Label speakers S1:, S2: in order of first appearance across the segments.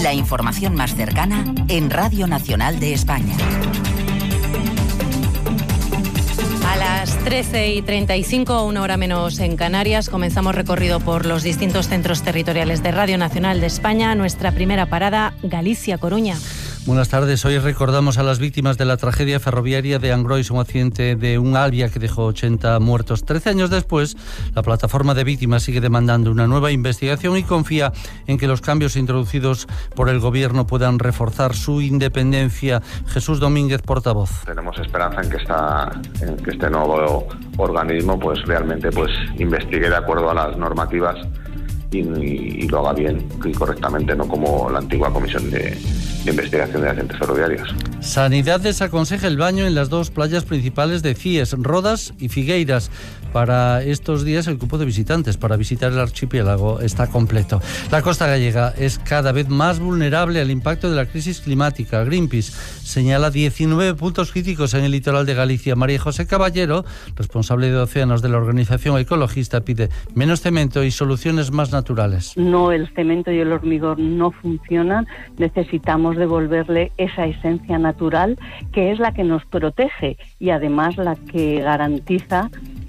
S1: La información más cercana en Radio Nacional de España.
S2: A las 13:35, 1 hora menos en Canarias, comenzamos recorrido por los distintos centros territoriales de Radio Nacional de España. Nuestra primera parada, Galicia-Coruña.
S3: Buenas tardes. Hoy recordamos a las víctimas de la tragedia ferroviaria de Angrois, un accidente de un Alvia que dejó 80 muertos. 13 años después, la plataforma de víctimas sigue demandando una nueva investigación y confía en que los cambios introducidos por el Gobierno puedan reforzar su independencia. Jesús Domínguez, portavoz.
S4: Tenemos esperanza en que este nuevo organismo realmente investigue de acuerdo a las normativas y lo haga bien y correctamente, no como la antigua Comisión de Investigación de Accidentes Ferroviarios.
S3: Sanidad desaconseja el baño en las dos playas principales de Cies, Rodas y Figueiras. Para estos días el cupo de visitantes para visitar el archipiélago está completo. La costa gallega es cada vez más vulnerable al impacto de la crisis climática. Greenpeace señala 19 puntos críticos en el litoral de Galicia. María José Caballero, responsable de océanos de la organización ecologista, pide menos cemento y soluciones más naturales.
S5: No, el cemento y el hormigón no funcionan. Necesitamos devolverle esa esencia natural que es la que nos protege y además la que garantiza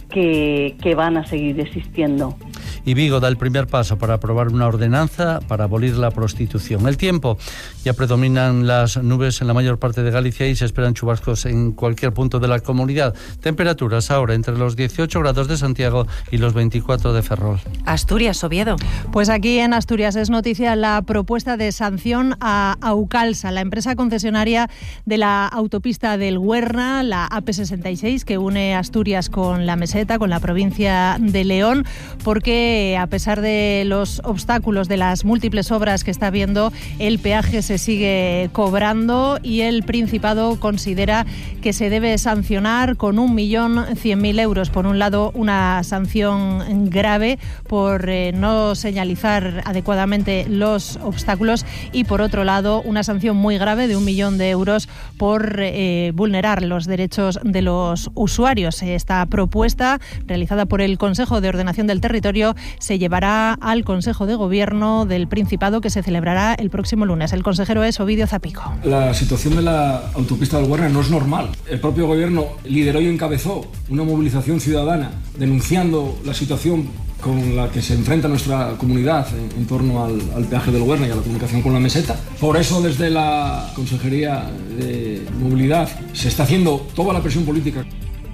S5: que van a seguir existiendo.
S3: Y Vigo da el primer paso para aprobar una ordenanza para abolir la prostitución. El tiempo, ya predominan las nubes en la mayor parte de Galicia y se esperan chubascos en cualquier punto de la comunidad. Temperaturas ahora entre los 18 grados de Santiago y los 24 de Ferrol.
S2: Asturias, Oviedo.
S6: Pues aquí en Asturias es noticia la propuesta de sanción a Aucalsa, la empresa concesionaria de la autopista del Huerna, la AP66, que une Asturias con la Meseta, con la provincia de León, porque a pesar de los obstáculos de las múltiples obras que está habiendo, el peaje se sigue cobrando y el Principado considera que se debe sancionar con 1.100.000 euros. Por un lado, una sanción grave por no señalizar adecuadamente los obstáculos y por otro lado, una sanción muy grave de 1 millón de euros por vulnerar los derechos de los usuarios. Esta propuesta, realizada por el Consejo de Ordenación del Territorio, se llevará al Consejo de Gobierno del Principado, que se celebrará el próximo lunes. El consejero es Ovidio Zapico.
S7: La situación de la autopista del Huerna no es normal. El propio Gobierno lideró y encabezó una movilización ciudadana denunciando la situación con la que se enfrenta nuestra comunidad en torno al peaje del Huerna y a la comunicación con la Meseta. Por eso, desde la Consejería de Movilidad se está haciendo toda la presión política.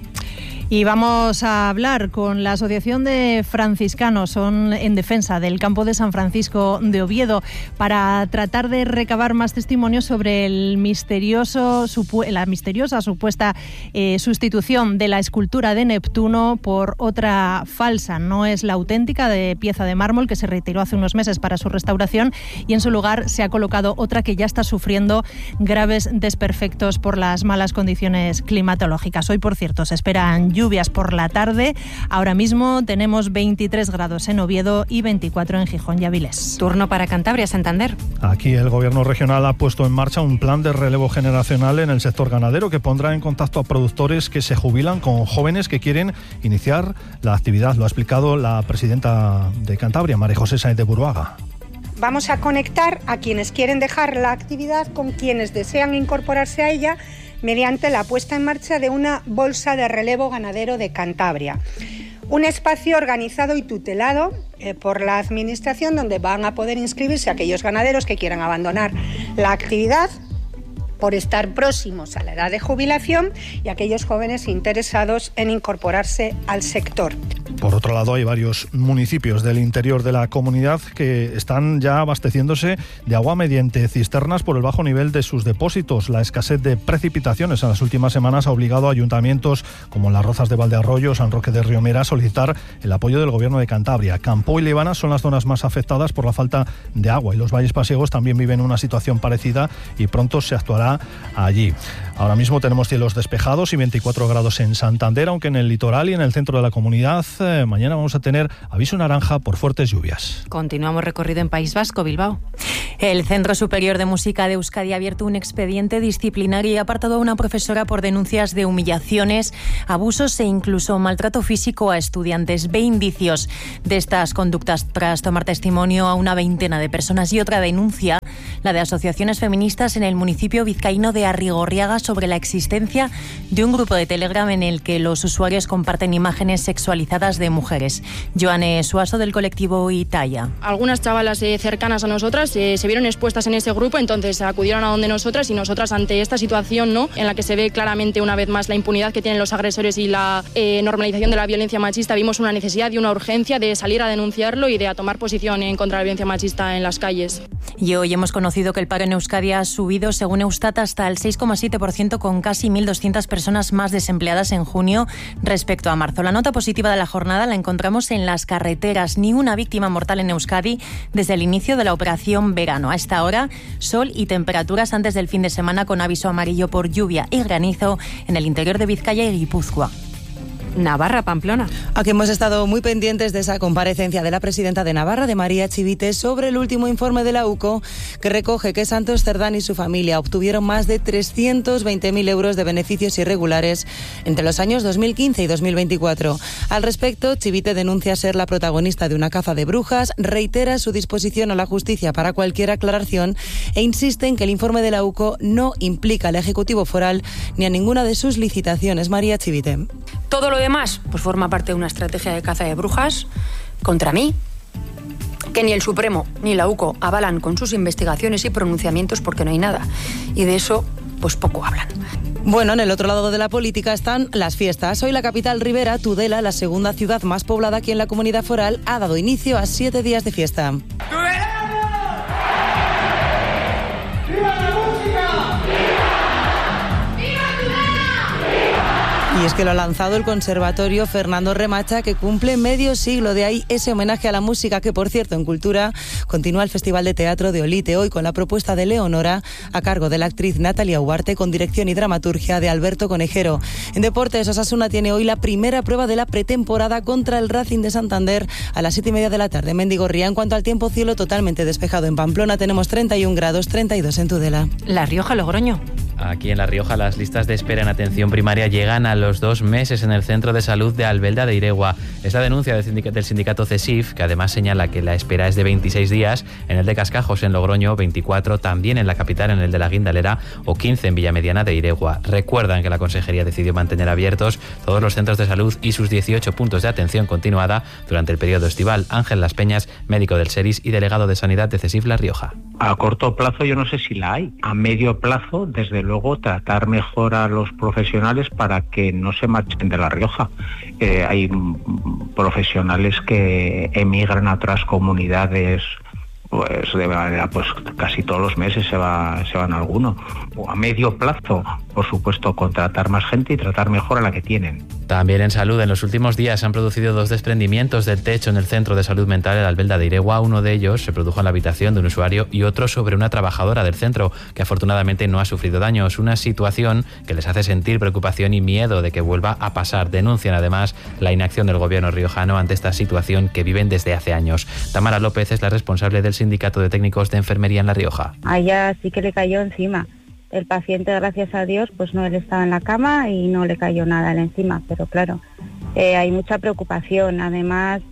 S6: Y vamos a hablar con la Asociación de Franciscanos, son en defensa del campo de San Francisco de Oviedo, para tratar de recabar más testimonios sobre la misteriosa supuesta sustitución de la escultura de Neptuno por otra falsa. No es la auténtica de pieza de mármol que se retiró hace unos meses para su restauración y en su lugar se ha colocado otra que ya está sufriendo graves desperfectos por las malas condiciones climatológicas. Hoy, por cierto, se esperan lluvias por la tarde. Ahora mismo tenemos 23 grados en Oviedo y 24 en Gijón y Avilés.
S2: Turno para Cantabria, Santander.
S8: Aquí el Gobierno regional ha puesto en marcha un plan de relevo generacional en el sector ganadero que pondrá en contacto a productores que se jubilan con jóvenes que quieren iniciar la actividad. Lo ha explicado la presidenta de Cantabria, María José Sáenz de Buruaga.
S9: Vamos a conectar a quienes quieren dejar la actividad con quienes desean incorporarse a ella mediante la puesta en marcha de una bolsa de relevo ganadero de Cantabria. Un espacio organizado y tutelado por la Administración donde van a poder inscribirse aquellos ganaderos que quieran abandonar la actividad por estar próximos a la edad de jubilación y aquellos jóvenes interesados en incorporarse al sector.
S8: Por otro lado, hay varios municipios del interior de la comunidad que están ya abasteciéndose de agua mediante cisternas por el bajo nivel de sus depósitos. La escasez de precipitaciones en las últimas semanas ha obligado a ayuntamientos como Las Rozas de Valdearroyo, San Roque de Riomera a solicitar el apoyo del Gobierno de Cantabria. Campoo y Libana son las zonas más afectadas por la falta de agua y los valles pasiegos también viven una situación parecida y pronto se actuará allí. Ahora mismo tenemos cielos despejados y 24 grados en Santander, aunque en el litoral y en el centro de la comunidad mañana vamos a tener aviso naranja por fuertes lluvias.
S2: Continuamos recorrido en País Vasco, Bilbao. El Centro Superior de Música de Euskadi ha abierto un expediente disciplinario y ha apartado a una profesora por denuncias de humillaciones, abusos e incluso maltrato físico a estudiantes. Ve indicios de estas conductas tras tomar testimonio a una veintena de personas y otra denuncia la de asociaciones feministas en el municipio vizcaíno de Arrigorriaga sobre la existencia de un grupo de Telegram en el que los usuarios comparten imágenes sexualizadas de mujeres. Joane Suaso, del colectivo Italia.
S10: Algunas chavalas cercanas a nosotras se vieron expuestas en ese grupo, entonces acudieron a donde nosotras, y nosotras, ante esta situación, ¿no?, en la que se ve claramente una vez más la impunidad que tienen los agresores y la normalización de la violencia machista, vimos una necesidad y una urgencia de salir a denunciarlo y de a tomar posición en contra de la violencia machista en las calles.
S2: Y hoy hemos conocido que el paro en Euskadi ha subido, según Eustat, hasta el 6,7%, con casi 1.200 personas más desempleadas en junio respecto a marzo. La nota positiva de la jornada la encontramos en las carreteras. Ni una víctima mortal en Euskadi desde el inicio de la operación verano. A esta hora, sol y temperaturas antes del fin de semana, con aviso amarillo por lluvia y granizo en el interior de Vizcaya y Guipúzcoa.
S11: Navarra, Pamplona.
S12: Aquí hemos estado muy pendientes de esa comparecencia de la presidenta de Navarra, de María Chivite, sobre el último informe de la UCO, que recoge que Santos Cerdán y su familia obtuvieron más de 320.000 euros de beneficios irregulares entre los años 2015 y 2024. Al respecto, Chivite denuncia ser la protagonista de una caza de brujas, reitera su disposición a la justicia para cualquier aclaración e insiste en que el informe de la UCO no implica al Ejecutivo Foral ni a ninguna de sus licitaciones. María Chivite.
S11: Todo lo demás pues forma parte de una estrategia de caza de brujas contra mí, que ni el Supremo ni la UCO avalan con sus investigaciones y pronunciamientos, porque no hay nada. Y de eso, pues poco hablan.
S12: Bueno, en el otro lado de la política están las fiestas. Hoy la capital ribera, Tudela, la segunda ciudad más poblada aquí en la Comunidad Foral, ha dado inicio a 7 días de fiesta. Y es que lo ha lanzado el Conservatorio Fernando Remacha, que cumple medio siglo. De ahí ese homenaje a la música, que por cierto en Cultura continúa el Festival de Teatro de Olite, hoy con la propuesta de Leonora, a cargo de la actriz Natalia Huarte, con dirección y dramaturgia de Alberto Conejero. En deportes, Osasuna tiene hoy la primera prueba de la pretemporada contra el Racing de Santander a las 7:30 de la tarde en Mendigorría. En cuanto al tiempo, cielo totalmente despejado en Pamplona, tenemos 31 grados, 32 en Tudela.
S11: La Rioja, Logroño.
S13: Aquí en La Rioja las listas de espera en atención primaria llegan a los 2 meses en el Centro de Salud de Albelda de Iregua. Es la denuncia del sindicato CESIF, que además señala que la espera es de 26 días, en el de Cascajos en Logroño, 24, también en la capital en el de la Guindalera, o 15 en Villamediana de Iregua. Recuerdan que la Consejería decidió mantener abiertos todos los centros de salud y sus 18 puntos de atención continuada durante el periodo estival. Ángel Las Peñas, médico del SERIS y delegado de Sanidad de CESIF La Rioja.
S14: A corto plazo yo no sé si la hay. A medio plazo, desde luego, tratar mejor a los profesionales para que no se marchen de La Rioja. Hay profesionales que emigran a otras comunidades, pues de manera, pues casi todos los meses se van algunos. O a medio plazo, por supuesto, contratar más gente y tratar mejor a la que tienen.
S13: También en salud, en los últimos días se han producido 2 desprendimientos del techo en el Centro de Salud Mental de Albelda de Iregua. Uno de ellos se produjo en la habitación de un usuario y otro sobre una trabajadora del centro, que afortunadamente no ha sufrido daños. Una situación que les hace sentir preocupación y miedo de que vuelva a pasar. Denuncian además la inacción del gobierno riojano ante esta situación que viven desde hace años. Tamara López es la responsable del Sindicato de Técnicos de Enfermería en La Rioja.
S15: A ella sí que le cayó encima. El paciente, gracias a Dios, pues no, él estaba en la cama y no le cayó nada encima, pero claro, hay mucha preocupación. Además,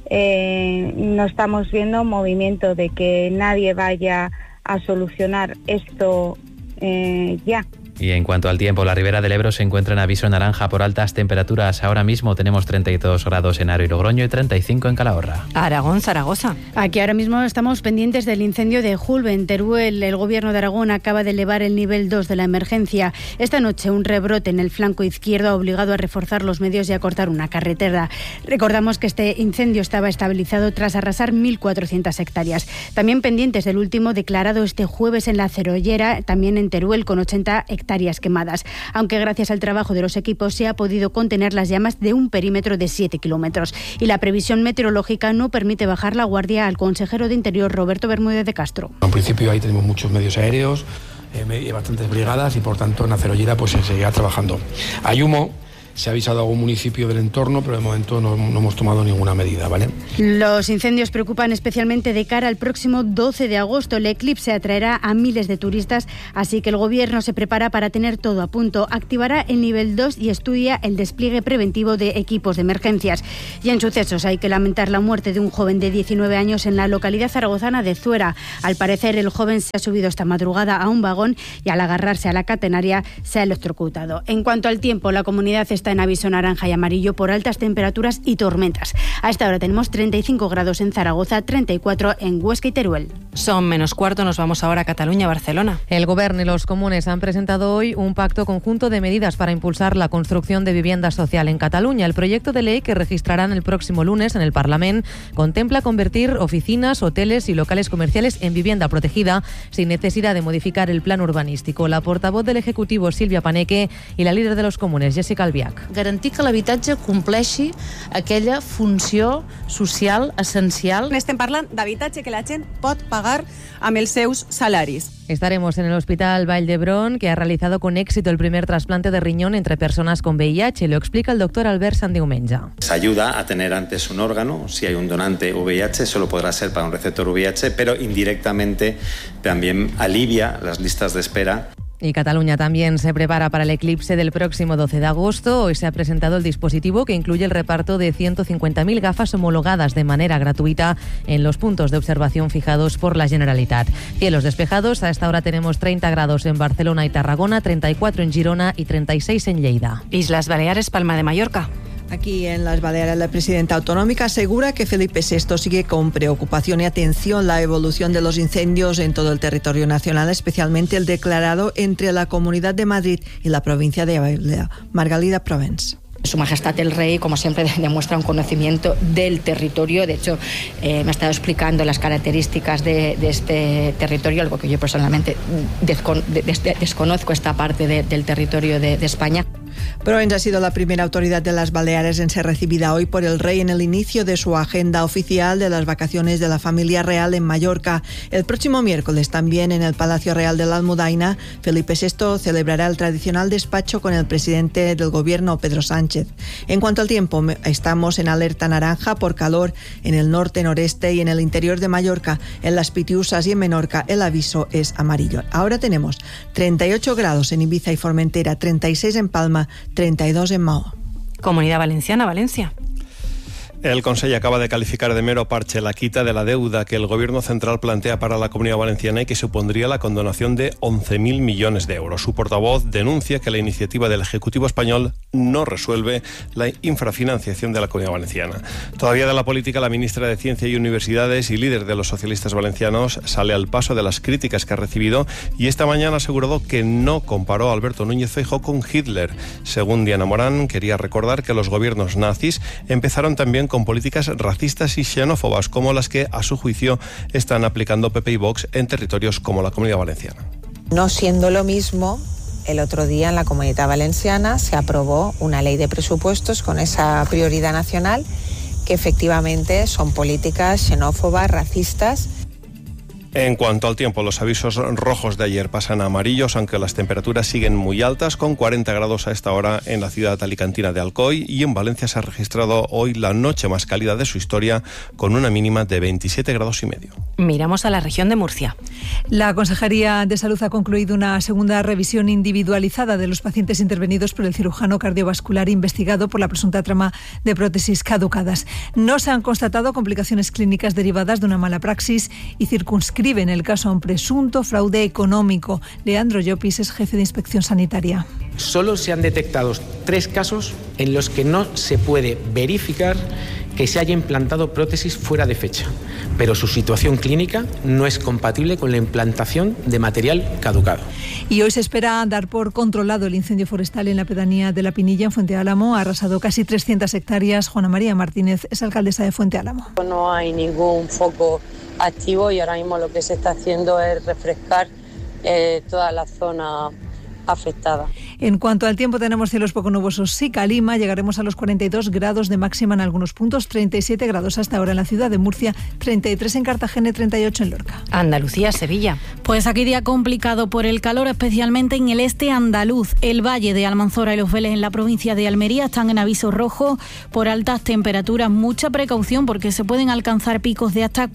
S15: no estamos viendo movimiento de que nadie vaya a solucionar esto ya.
S13: Y en cuanto al tiempo, la Ribera del Ebro se encuentra en aviso naranja por altas temperaturas. Ahora mismo tenemos 32 grados en Aro y Logroño y 35 en Calahorra.
S11: Aragón, Zaragoza.
S16: Aquí ahora mismo estamos pendientes del incendio de Julbe en Teruel. El Gobierno de Aragón acaba de elevar el nivel 2 de la emergencia. Esta noche un rebrote en el flanco izquierdo ha obligado a reforzar los medios y a cortar una carretera. Recordamos que este incendio estaba estabilizado tras arrasar 1.400 hectáreas. También pendientes del último declarado este jueves en La Cerollera, también en Teruel, con 80 hectáreas quemadas, aunque gracias al trabajo de los equipos se ha podido contener las llamas de un perímetro de 7 kilómetros. Y la previsión meteorológica no permite bajar la guardia al consejero de Interior, Roberto Bermúdez de Castro.
S17: En principio ahí tenemos muchos medios aéreos, bastantes brigadas y por tanto en La Cerollera pues se seguirá trabajando. Hay humo Se ha avisado a algún municipio del entorno, pero de momento no hemos tomado ninguna medida, ¿vale?
S16: Los incendios preocupan especialmente de cara al próximo 12 de agosto. El eclipse atraerá a miles de turistas, así que el Gobierno se prepara para tener todo a punto. Activará el nivel 2 y estudia el despliegue preventivo de equipos de emergencias. Y en sucesos hay que lamentar la muerte de un joven de 19 años en la localidad zaragozana de Zuera. Al parecer, el joven se ha subido esta madrugada a un vagón y al agarrarse a la catenaria se ha electrocutado. En cuanto al tiempo, la comunidad está en aviso naranja y amarillo por altas temperaturas y tormentas. A esta hora tenemos 35 grados en Zaragoza, 34 en Huesca y Teruel.
S2: Son -4, nos vamos ahora a Cataluña, Barcelona.
S18: El Gobierno y los comunes han presentado hoy un pacto conjunto de medidas para impulsar la construcción de vivienda social en Cataluña. El proyecto de ley que registrarán el próximo lunes en el Parlament contempla convertir oficinas, hoteles y locales comerciales en vivienda protegida sin necesidad de modificar el plan urbanístico. La portavoz del Ejecutivo, Sílvia Paneque, y la líder de los comunes, Jessica Albiach.
S19: Garantir que l'habitatge compleixi aquella funció social essencial.
S20: Estem parlant d'habitatge que la gent pot pagar amb els seus salaris.
S18: Estaremos en el Hospital Vall d'Hebron, que ha realizado con éxito el primer trasplante de riñón entre personas con VIH. Lo explica el doctor Albert Sandiumenja.
S21: Se ayuda a tener antes un órgano. Si hay un donante VIH, solo podrá ser para un receptor VIH, pero indirectamente también alivia las listas de espera.
S18: Y Cataluña también se prepara para el eclipse del próximo 12 de agosto. Hoy se ha presentado el dispositivo que incluye el reparto de 150.000 gafas homologadas de manera gratuita en los puntos de observación fijados por la Generalitat. Cielos despejados, a esta hora tenemos 30 grados en Barcelona y Tarragona, 34 en Girona y 36 en Lleida.
S2: Islas Baleares, Palma de Mallorca.
S22: Aquí en las Baleares, la presidenta autonómica asegura que Felipe VI sigue con preocupación y atención la evolución de los incendios en todo el territorio nacional, especialmente el declarado entre la Comunidad de Madrid y la provincia de Bailea. Margalida Provence.
S23: Su Majestad el Rey, como siempre, demuestra un conocimiento del territorio. De hecho, me ha estado explicando las características de este territorio, algo que yo personalmente desconozco esta parte del territorio de España.
S22: Provence ha sido la primera autoridad de las Baleares en ser recibida hoy por el rey en el inicio de su agenda oficial de las vacaciones de la familia real en Mallorca. El próximo miércoles, también en el Palacio Real de la Almudaina, Felipe VI celebrará el tradicional despacho con el presidente del Gobierno, Pedro Sánchez. En cuanto al tiempo, estamos en alerta naranja por calor en el norte, noreste y en el interior de Mallorca. En las Pitiusas y en Menorca el aviso es amarillo. Ahora tenemos 38 grados en Ibiza y Formentera, 36 en Palma, 32 en Maó.
S2: Comunidad Valenciana, Valencia.
S24: El Consell acaba de calificar de mero parche la quita de la deuda que el Gobierno central plantea para la Comunidad Valenciana y que supondría la condonación de 11.000 millones de euros. Su portavoz denuncia que la iniciativa del Ejecutivo español no resuelve la infrafinanciación de la Comunidad Valenciana. Todavía de la política, la ministra de Ciencia y Universidades y líder de los socialistas valencianos sale al paso de las críticas que ha recibido y esta mañana ha asegurado que no comparó a Alberto Núñez Feijóo con Hitler. Según Diana Morán, quería recordar que los gobiernos nazis empezaron también con políticas racistas y xenófobas como las que, a su juicio, están aplicando PP y Vox en territorios como la Comunidad Valenciana.
S25: No siendo lo mismo, el otro día en la Comunidad Valenciana se aprobó una ley de presupuestos con esa prioridad nacional que efectivamente son políticas xenófobas, racistas.
S24: En cuanto al tiempo, los avisos rojos de ayer pasan a amarillos, aunque las temperaturas siguen muy altas, con 40 grados a esta hora en la ciudad alicantina de Alcoy, y en Valencia se ha registrado hoy la noche más cálida de su historia, con una mínima de 27 grados y medio.
S2: Miramos a la región de Murcia.
S26: La Consejería de Salud ha concluido una segunda revisión individualizada de los pacientes intervenidos por el cirujano cardiovascular investigado por la presunta trama de prótesis caducadas. No se han constatado complicaciones clínicas derivadas de una mala praxis y circunscriben en el caso a un presunto fraude económico. Leandro Llopis es jefe de Inspección Sanitaria.
S27: Solo se han detectado 3 casos en los que no se puede verificar que se haya implantado prótesis fuera de fecha, pero su situación clínica no es compatible con la implantación de material caducado.
S26: Y hoy se espera dar por controlado el incendio forestal en la pedanía de La Pinilla, en Fuente Álamo. Ha arrasado casi 300 hectáreas. Juana María Martínez es alcaldesa de Fuente Álamo.
S28: No hay ningún foco activo y ahora mismo lo que se está haciendo es refrescar toda la zona afectada.
S26: En cuanto al tiempo, tenemos cielos poco nubosos y calima. Llegaremos a los 42 grados de máxima en algunos puntos, 37 grados hasta ahora en la ciudad de Murcia, 33 en Cartagena y 38 en Lorca.
S2: Andalucía, Sevilla.
S1: Pues aquí día complicado por el calor, especialmente en el este andaluz. El valle de Almanzora y Los Vélez en la provincia de Almería están en aviso rojo por altas temperaturas. Mucha precaución porque se pueden alcanzar picos de hasta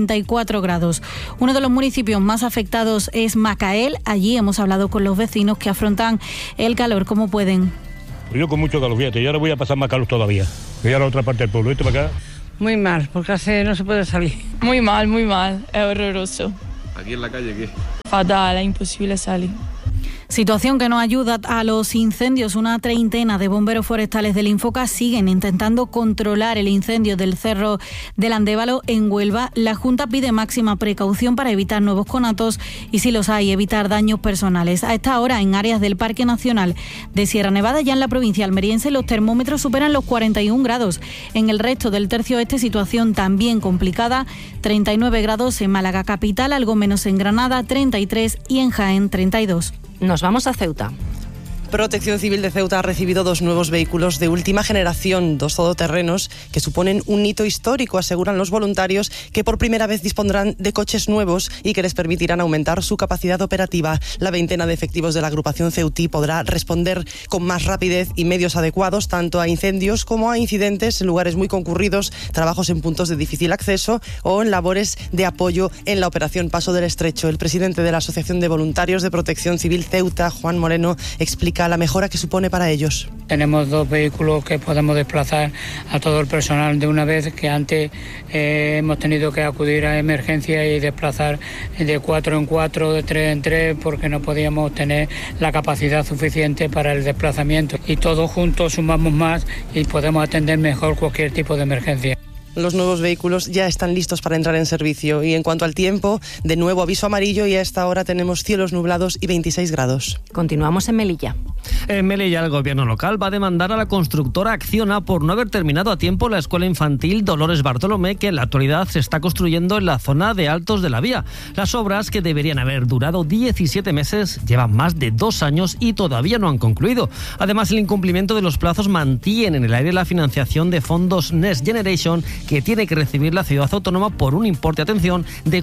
S1: 44 grados. Uno de los municipios más afectados es Macael. Allí hemos hablado con los vecinos que afrontan el calor como pueden.
S3: Yo con mucho calor, fíjate, y ahora voy a pasar más calor todavía. Voy a la otra parte del pueblo, ¿viste para acá?
S4: Muy mal, porque no se puede salir.
S5: Muy mal, es horroroso.
S6: ¿Aquí en la calle qué?
S5: Fatal, es imposible salir.
S1: Situación que no ayuda a los incendios. Una treintena de bomberos forestales del Infoca siguen intentando controlar el incendio del Cerro del Andévalo en Huelva. La Junta pide máxima precaución para evitar nuevos conatos y, si los hay, evitar daños personales. A esta hora, en áreas del Parque Nacional de Sierra Nevada, ya en la provincia almeriense, los termómetros superan los 41 grados. En el resto del tercio oeste, situación también complicada. 39 grados en Málaga capital, algo menos en Granada, 33 y en Jaén, 32.
S2: Nos vamos a Ceuta.
S7: Protección Civil de Ceuta ha recibido 2 nuevos vehículos de última generación, 2 todoterrenos, que suponen un hito histórico, aseguran los voluntarios, que por primera vez dispondrán de coches nuevos y que les permitirán aumentar su capacidad operativa. La veintena de efectivos de la agrupación Ceutí podrá responder con más rapidez y medios adecuados tanto a incendios como a incidentes en lugares muy concurridos, trabajos en puntos de difícil acceso o en labores de apoyo en la operación Paso del Estrecho. El presidente de la Asociación de Voluntarios de Protección Civil Ceuta, Juan Moreno, explica la mejora que supone para ellos.
S4: Tenemos 2 vehículos que podemos desplazar a todo el personal de una vez, que antes hemos tenido que acudir a emergencia y desplazar de 4 en 4, de 3 en 3, porque no podíamos tener la capacidad suficiente para el desplazamiento. Y todos juntos sumamos más y podemos atender mejor cualquier tipo de emergencia.
S7: Los nuevos vehículos ya están listos para entrar en servicio. Y en cuanto al tiempo, de nuevo aviso amarillo y a esta hora tenemos cielos nublados y 26 grados.
S2: Continuamos en Melilla.
S8: En Melilla, el gobierno local va a demandar a la constructora Acciona por no haber terminado a tiempo la escuela infantil Dolores Bartolomé, que en la actualidad se está construyendo en la zona de Altos de la Vía. Las obras, que deberían haber durado 17 meses, llevan más de 2 años y todavía no han concluido. Además, el incumplimiento de los plazos mantiene en el aire la financiación de fondos Next Generation, que tiene que recibir la ciudad autónoma por un importe, atención, de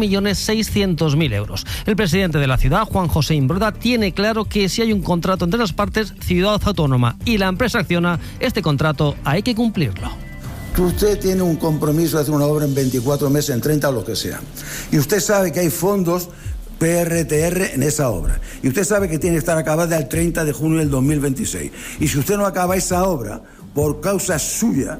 S8: 4.600.000 euros. El presidente de la ciudad, Juan José Imbroda, tiene claro que si hay un contrato entre las partes, ciudad autónoma y la empresa Acciona, este contrato hay que cumplirlo.
S9: Usted tiene un compromiso de hacer una obra en 24 meses, en 30 o lo que sea. Y usted sabe que hay fondos PRTR en esa obra. Y usted sabe que tiene que estar acabada el 30 de junio del 2026. Y si usted no acaba esa obra, por causa suya,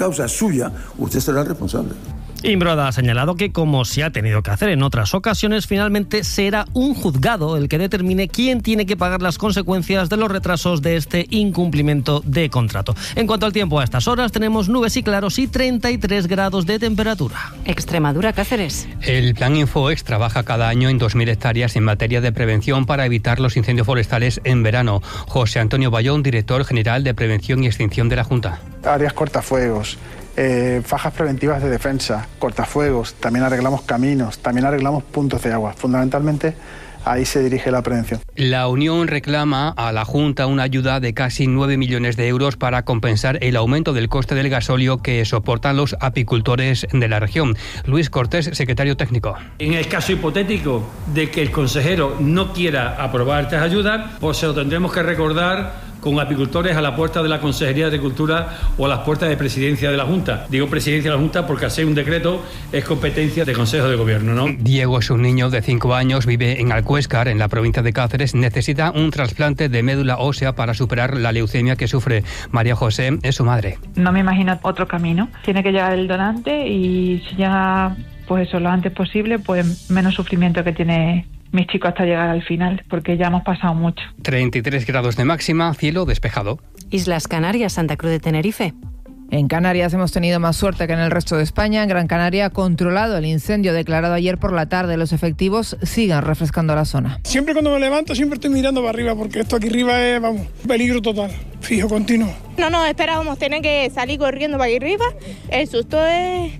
S9: usted será el responsable.
S8: Imbroda ha señalado que, como se ha tenido que hacer en otras ocasiones, finalmente será un juzgado el que determine quién tiene que pagar las consecuencias de los retrasos de este incumplimiento de contrato. En cuanto al tiempo, a estas horas tenemos nubes y claros y 33 grados de temperatura.
S2: Extremadura, Cáceres.
S29: El Plan Infoex trabaja cada año en 2.000 hectáreas en materia de prevención para evitar los incendios forestales en verano. José Antonio Bayón, director general de Prevención y Extinción de la Junta.
S30: Áreas cortafuegos, fajas preventivas de defensa, cortafuegos, también arreglamos caminos, también arreglamos puntos de agua. Fundamentalmente, ahí se dirige la prevención.
S29: La Unión reclama a la Junta una ayuda de casi 9 millones de euros para compensar el aumento del coste del gasóleo que soportan los apicultores de la región. Luis Cortés, secretario técnico.
S31: En el caso hipotético de que el consejero no quiera aprobar estas ayudas, pues se lo tendremos que recordar con apicultores a la puerta de la Consejería de Agricultura o a las puertas de Presidencia de la Junta. Digo Presidencia de la Junta porque al ser un decreto es competencia de Consejo de Gobierno, ¿no?
S29: Diego es un niño de 5 años, vive en Alcuéscar, en la provincia de Cáceres. Necesita un trasplante de médula ósea para superar la leucemia que sufre. María José es su madre.
S32: No me imagino otro camino. Tiene que llegar el donante y si llega pues eso lo antes posible, pues menos sufrimiento que tiene mis chicos hasta llegar al final, porque ya hemos pasado mucho.
S29: 33 grados de máxima, cielo despejado.
S2: Islas Canarias, Santa Cruz de Tenerife.
S33: En Canarias hemos tenido más suerte que en el resto de España. En Gran Canaria ha controlado el incendio declarado ayer por la tarde. Los efectivos siguen refrescando la zona.
S34: Siempre cuando me levanto siempre estoy mirando para arriba porque esto aquí arriba es, peligro total, fijo, continuo.
S35: No nos esperábamos tener que salir corriendo para aquí arriba. El susto es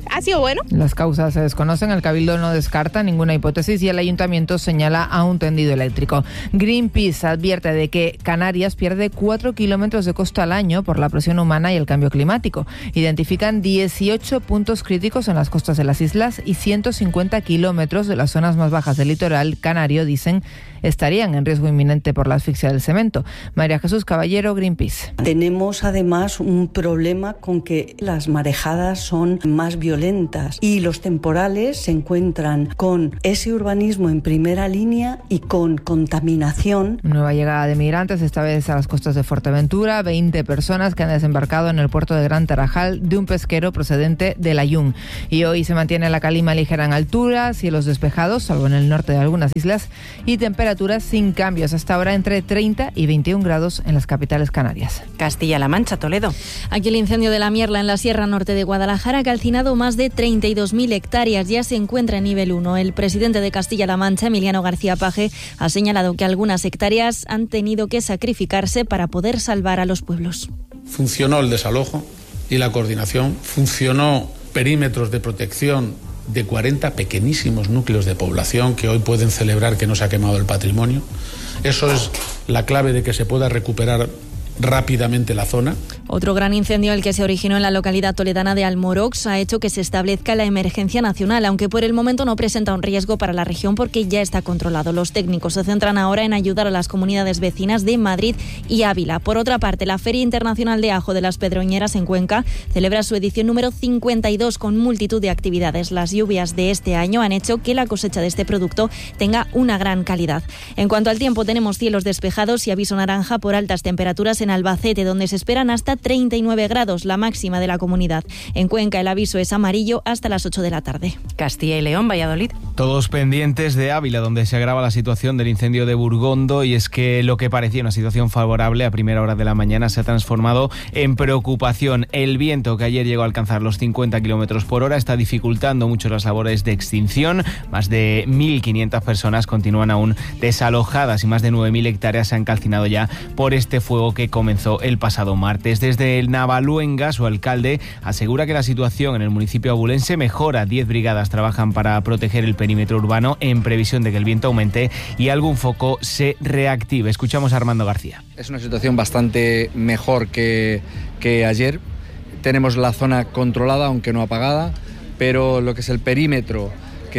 S6: ha sido bueno.
S33: Las causas se desconocen, el Cabildo no descarta ninguna hipótesis y el Ayuntamiento señala a un tendido eléctrico. Greenpeace advierte de que Canarias pierde 4 kilómetros de costa al año por la presión humana y el cambio climático. Identifican 18 puntos críticos en las costas de las islas y 150 kilómetros de las zonas más bajas del litoral canario, dicen, estarían en riesgo inminente por la asfixia del cemento. María Jesús Caballero, Greenpeace.
S10: Tenemos además un problema con que las marejadas son más violentas y los temporales se encuentran con ese urbanismo en primera línea y con contaminación.
S33: Nueva llegada de migrantes, esta vez a las costas de Fuerteventura, 20 personas que han desembarcado en el puerto de Gran Tarajal de un pesquero procedente de Layún. Y hoy se mantiene la calima ligera en altura, cielos despejados, salvo en el norte de algunas islas, y temperaturas sin cambios hasta ahora entre 30 y 21 grados en las capitales canarias.
S2: Castilla-La Mancha, Toledo.
S1: Aquí el incendio de la Mierla en la Sierra Norte de Guadalajara ha calcinado más de 32.000 hectáreas. Ya se encuentra en nivel 1. El presidente de Castilla-La Mancha, Emiliano García Paje, ha señalado que algunas hectáreas han tenido que sacrificarse para poder salvar a los pueblos.
S11: Funcionó el desalojo y la coordinación, funcionó perímetros de protección de 40 pequeñísimos núcleos de población que hoy pueden celebrar que no se ha quemado el patrimonio. Eso es la clave de que se pueda recuperar rápidamente la zona.
S1: Otro gran incendio, el que se originó en la localidad toledana de Almorox, ha hecho que se establezca la emergencia nacional, aunque por el momento no presenta un riesgo para la región porque ya está controlado. Los técnicos se centran ahora en ayudar a las comunidades vecinas de Madrid y Ávila. Por otra parte, la Feria Internacional de Ajo de las Pedroñeras en Cuenca celebra su edición número 52 con multitud de actividades. Las lluvias de este año han hecho que la cosecha de este producto tenga una gran calidad. En cuanto al tiempo, tenemos cielos despejados y aviso naranja por altas temperaturas en Albacete, donde se esperan hasta 39 grados, la máxima de la comunidad. En Cuenca el aviso es amarillo hasta las 8 de la tarde.
S2: Castilla y León, Valladolid.
S12: Todos pendientes de Ávila, donde se agrava la situación del incendio de Burgondo, y es que lo que parecía una situación favorable a primera hora de la mañana se ha transformado en preocupación. El viento, que ayer llegó a alcanzar los 50 kilómetros por hora, está dificultando mucho las labores de extinción. Más de 1.500 personas continúan aún desalojadas y más de 9.000 hectáreas se han calcinado ya por este fuego que comenzó el pasado martes. Desde el Navaluenga, su alcalde asegura que la situación en el municipio abulense mejora. 10 brigadas trabajan para proteger el perímetro urbano en previsión de que el viento aumente y algún foco se reactive. Escuchamos a Armando García.
S13: Es una situación bastante mejor que ayer. Tenemos la zona controlada, aunque no apagada, pero lo que es el perímetro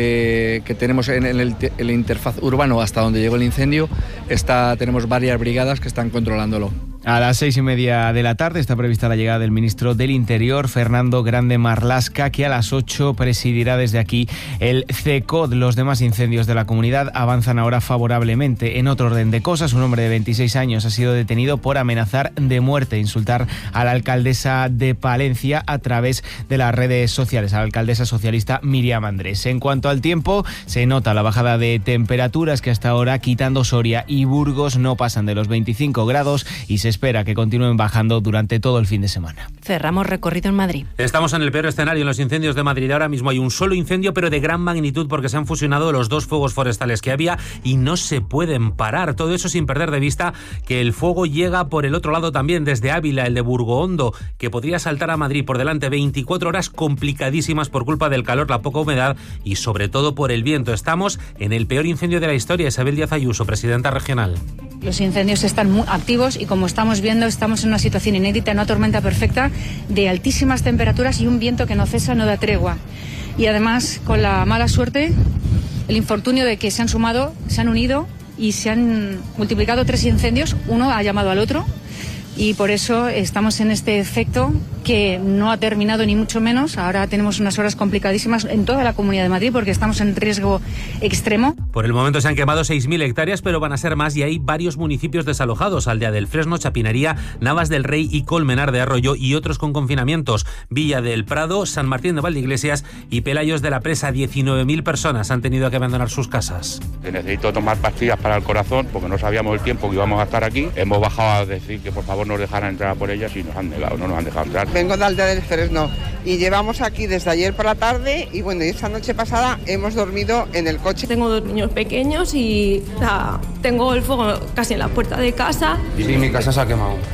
S13: que tenemos en el interfaz urbano hasta donde llegó el incendio, tenemos varias brigadas que están controlándolo.
S12: A las 6:30 de la tarde está prevista la llegada del ministro del Interior, Fernando Grande Marlaska, que a las 8 presidirá desde aquí el CECOD. Los demás incendios de la comunidad avanzan ahora favorablemente. En otro orden de cosas, un hombre de 26 años ha sido detenido por amenazar de muerte e insultar a la alcaldesa de Palencia a través de las redes sociales, a la alcaldesa socialista Miriam Andrés. En cuanto al tiempo, se nota la bajada de temperaturas que hasta ahora, quitando Soria y Burgos, no pasan de los 25 grados y se espera que continúen bajando durante todo el fin de semana.
S2: Cerramos recorrido en Madrid.
S12: Estamos en el peor escenario en los incendios de Madrid. Ahora mismo hay un solo incendio, pero de gran magnitud, porque se han fusionado los dos fuegos forestales que había y no se pueden parar. Todo eso sin perder de vista que el fuego llega por el otro lado también, desde Ávila, el de Burgondo, que podría saltar a Madrid por delante. 24 horas complicadísimas por culpa del calor, la poca humedad y sobre todo por el viento. Estamos en el peor incendio de la historia. Isabel Díaz Ayuso, presidenta regional.
S14: Los incendios están muy activos y, como estamos viendo, estamos en una situación inédita, una tormenta perfecta de altísimas temperaturas y un viento que no cesa, no da tregua. Y además, con la mala suerte, el infortunio de que se han unido y se han multiplicado 3 incendios. Uno ha llamado al otro y por eso estamos en este efecto que no ha terminado ni mucho menos. Ahora tenemos unas horas complicadísimas en toda la Comunidad de Madrid porque estamos en riesgo extremo.
S12: Por el momento se han quemado 6.000 hectáreas, pero van a ser más y hay varios municipios desalojados: Aldea del Fresno, Chapinería, Navas del Rey y Colmenar de Arroyo, y otros con confinamientos: Villa del Prado, San Martín de Valdeiglesias y Pelayos de la Presa. 19.000 personas han tenido que abandonar sus casas.
S15: Necesito tomar pastillas para el corazón porque no sabíamos el tiempo que íbamos a estar aquí. Hemos bajado a decir que por favor nos dejaran entrar por ellas y nos han negado, no nos han dejado entrar.
S16: Vengo de Aldea del Fresno y llevamos aquí desde ayer por la tarde y bueno, esta noche pasada hemos dormido en el coche.
S17: Tengo 2 niños pequeños y tengo el fuego casi en la puerta de casa.
S15: Sí, mi casa se ha quemado.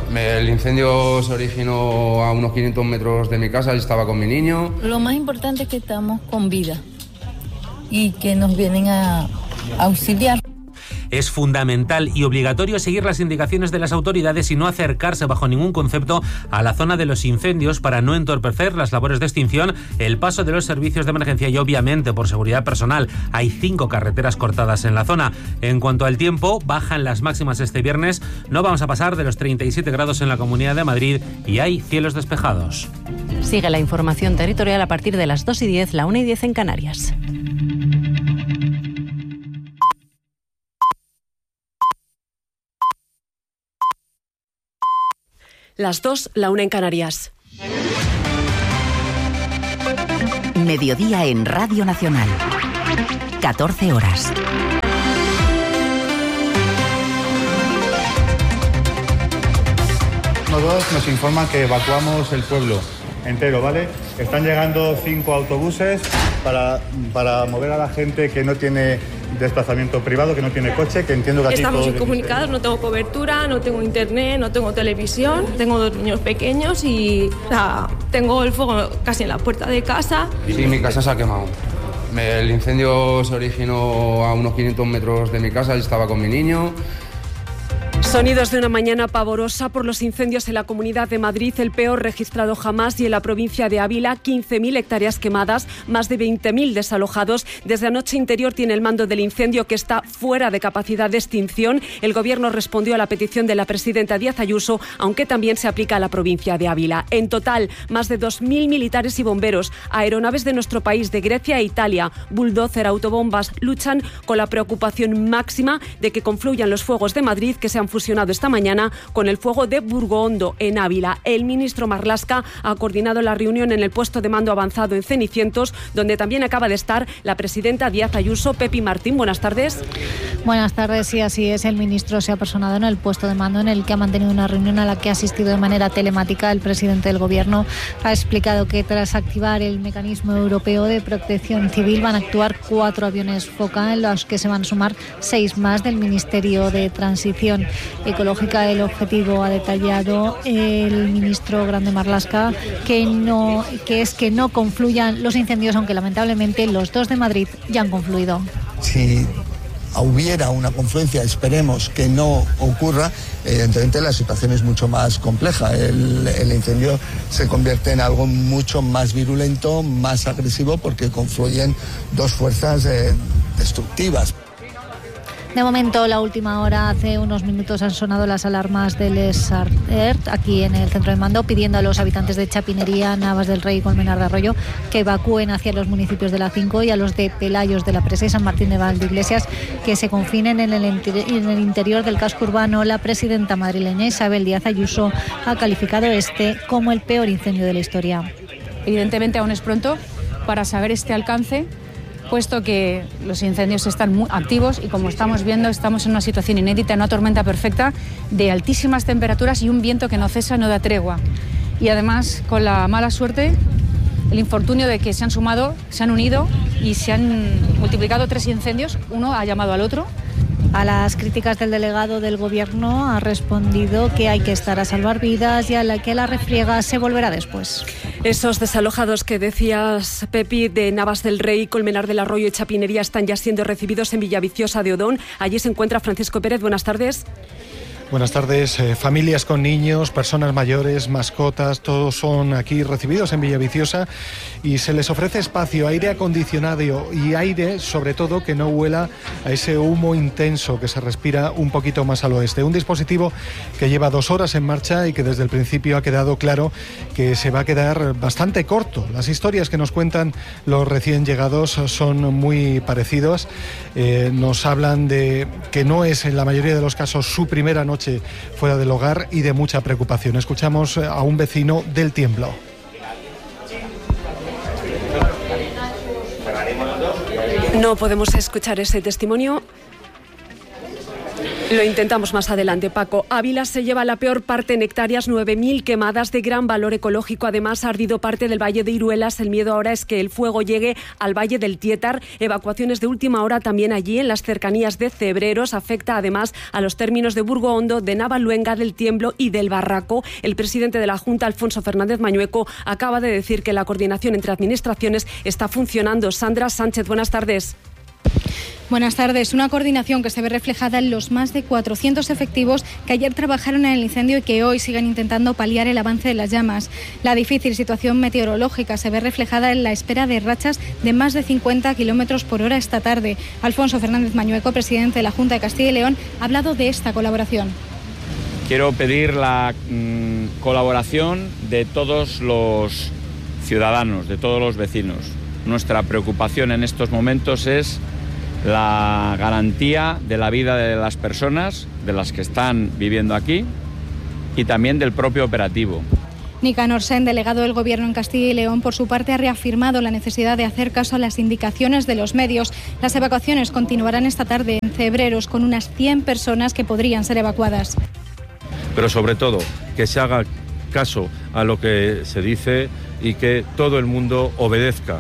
S3: El incendio se originó a unos 500 metros de mi casa, yo estaba con mi niño.
S6: Lo más importante es que estamos con vida y que nos vienen a auxiliar.
S17: Es fundamental y obligatorio seguir las indicaciones de las autoridades y no acercarse bajo ningún concepto a la zona de los incendios para no entorpecer las labores de extinción, el paso de los servicios de emergencia y obviamente por seguridad personal. Hay 5 carreteras cortadas en la zona. En cuanto al tiempo, bajan las máximas este viernes. No vamos a pasar de los 37 grados en la Comunidad de Madrid y hay cielos despejados.
S2: Sigue la información territorial a partir de las 2:10, la 1:10 en Canarias.
S18: Las 2, la 1 en Canarias.
S19: Mediodía en Radio Nacional. 14 horas.
S20: Nos informan que evacuamos el pueblo entero, ¿vale? Están llegando 5 autobuses para mover a la gente que no tiene desplazamiento privado, que no tiene coche, que entiendo que aquí
S21: estamos incomunicados, no tengo cobertura, no tengo internet, no tengo televisión, tengo 2 niños pequeños y tengo el fuego casi en la puerta de casa.
S3: Sí, mi casa se ha quemado. El incendio se originó a unos 500 metros de mi casa, yo estaba con mi niño.
S18: Sonidos de una mañana pavorosa por los incendios en la Comunidad de Madrid, el peor registrado jamás, y en la provincia de Ávila, 15.000 hectáreas quemadas, más de 20.000 desalojados. Desde anoche Interior tiene el mando del incendio, que está fuera de capacidad de extinción. El Gobierno respondió a la petición de la presidenta Díaz Ayuso, aunque también se aplica a la provincia de Ávila. En total, más de 2.000 militares y bomberos, aeronaves de nuestro país, de Grecia e Italia, bulldozer, autobombas, luchan con la preocupación máxima de que confluyan los fuegos de Madrid, que se han fusionado esta mañana con el fuego de Burgondo, en Ávila. El ministro Marlaska ha coordinado la reunión en el puesto de mando avanzado en Cenicientos, donde también acaba de estar la presidenta Díaz Ayuso. Pepi Martín, buenas tardes.
S22: Buenas tardes, sí, así es. El ministro se ha personado en el puesto de mando, en el que ha mantenido una reunión a la que ha asistido de manera telemática. El presidente del Gobierno ha explicado que tras activar el mecanismo europeo de protección civil van a actuar 4 aviones Foca, en los que se van a sumar 6 más del Ministerio de Transición Ecológica. El objetivo, ha detallado el ministro Grande Marlaska, que es que no confluyan los incendios, aunque lamentablemente los 2 de Madrid ya han confluido.
S23: Si hubiera una confluencia, esperemos que no ocurra, evidentemente la situación es mucho más compleja. El incendio se convierte en algo mucho más virulento, más agresivo, porque confluyen 2 fuerzas destructivas.
S22: De momento, la última hora, hace unos minutos han sonado las alarmas del SARERT aquí en el centro de mando, pidiendo a los habitantes de Chapinería, Navas del Rey y Colmenar de Arroyo que evacúen hacia los municipios de la 5, y a los de Pelayos de la Presa y San Martín de Valdeiglesias que se confinen en el interior del casco urbano. La presidenta madrileña Isabel Díaz Ayuso ha calificado como el peor incendio de la historia.
S14: Evidentemente aún es pronto para saber este alcance, puesto que los incendios están muy activos y, como estamos viendo, estamos en una situación inédita, una tormenta perfecta de altísimas temperaturas y un viento que no cesa, no da tregua. Y además, con la mala suerte, el infortunio de que se han unido y se han multiplicado 3 incendios. Uno ha llamado al otro.
S22: A las críticas del delegado del Gobierno ha respondido que hay que estar a salvar vidas y que la refriega se volverá después.
S18: Esos desalojados que decías, Pepi, de Navas del Rey, Colmenar del Arroyo y Chapinería están ya siendo recibidos en Villaviciosa de Odón. Allí se encuentra Francisco Pérez. Buenas tardes.
S24: Buenas tardes. Familias con niños, personas mayores, mascotas, todos son aquí recibidos en Villaviciosa y se les ofrece espacio, aire acondicionado y aire, sobre todo, que no huela a ese humo intenso que se respira un poquito más al oeste. Un dispositivo que lleva 2 horas en marcha y que desde el principio ha quedado claro que se va a quedar bastante corto. Las historias que nos cuentan los recién llegados son muy parecidas. Nos hablan de que no es, en la mayoría de los casos, su primera noche fuera del hogar y de mucha preocupación. Escuchamos a un vecino del Tiemblo.
S18: No podemos escuchar ese testimonio. Lo intentamos más adelante, Paco. Ávila se lleva la peor parte en hectáreas, 9.000 quemadas de gran valor ecológico. Además, ha ardido parte del Valle de Iruelas. El miedo ahora es que el fuego llegue al Valle del Tietar. Evacuaciones de última hora también allí, en las cercanías de Cebreros. Afecta además a los términos de Burgo-Hondo, de Navaluenga, del Tiemblo y del Barraco. El presidente de la Junta, Alfonso Fernández Mañueco, acaba de decir que la coordinación entre administraciones está funcionando. Sandra Sánchez, buenas tardes.
S4: Buenas tardes. Una coordinación que se ve reflejada en los más de 400 efectivos que ayer trabajaron en el incendio y que hoy siguen intentando paliar el avance de las llamas. La difícil situación meteorológica se ve reflejada en la espera de rachas de más de 50 kilómetros por hora esta tarde. Alfonso Fernández Mañueco, presidente de la Junta de Castilla y León, ha hablado de esta colaboración.
S5: Quiero pedir la colaboración de todos los ciudadanos, de todos los vecinos. Nuestra preocupación en estos momentos es la garantía de la vida de las personas, de las que están viviendo aquí, y también del propio operativo.
S4: Nicanor Sen, delegado del Gobierno en Castilla y León, por su parte ha reafirmado la necesidad de hacer caso a las indicaciones de los medios. Las evacuaciones continuarán esta tarde en Cebreros, con unas 100 personas que podrían ser evacuadas.
S7: Pero sobre todo, que se haga caso a lo que se dice y que todo el mundo obedezca,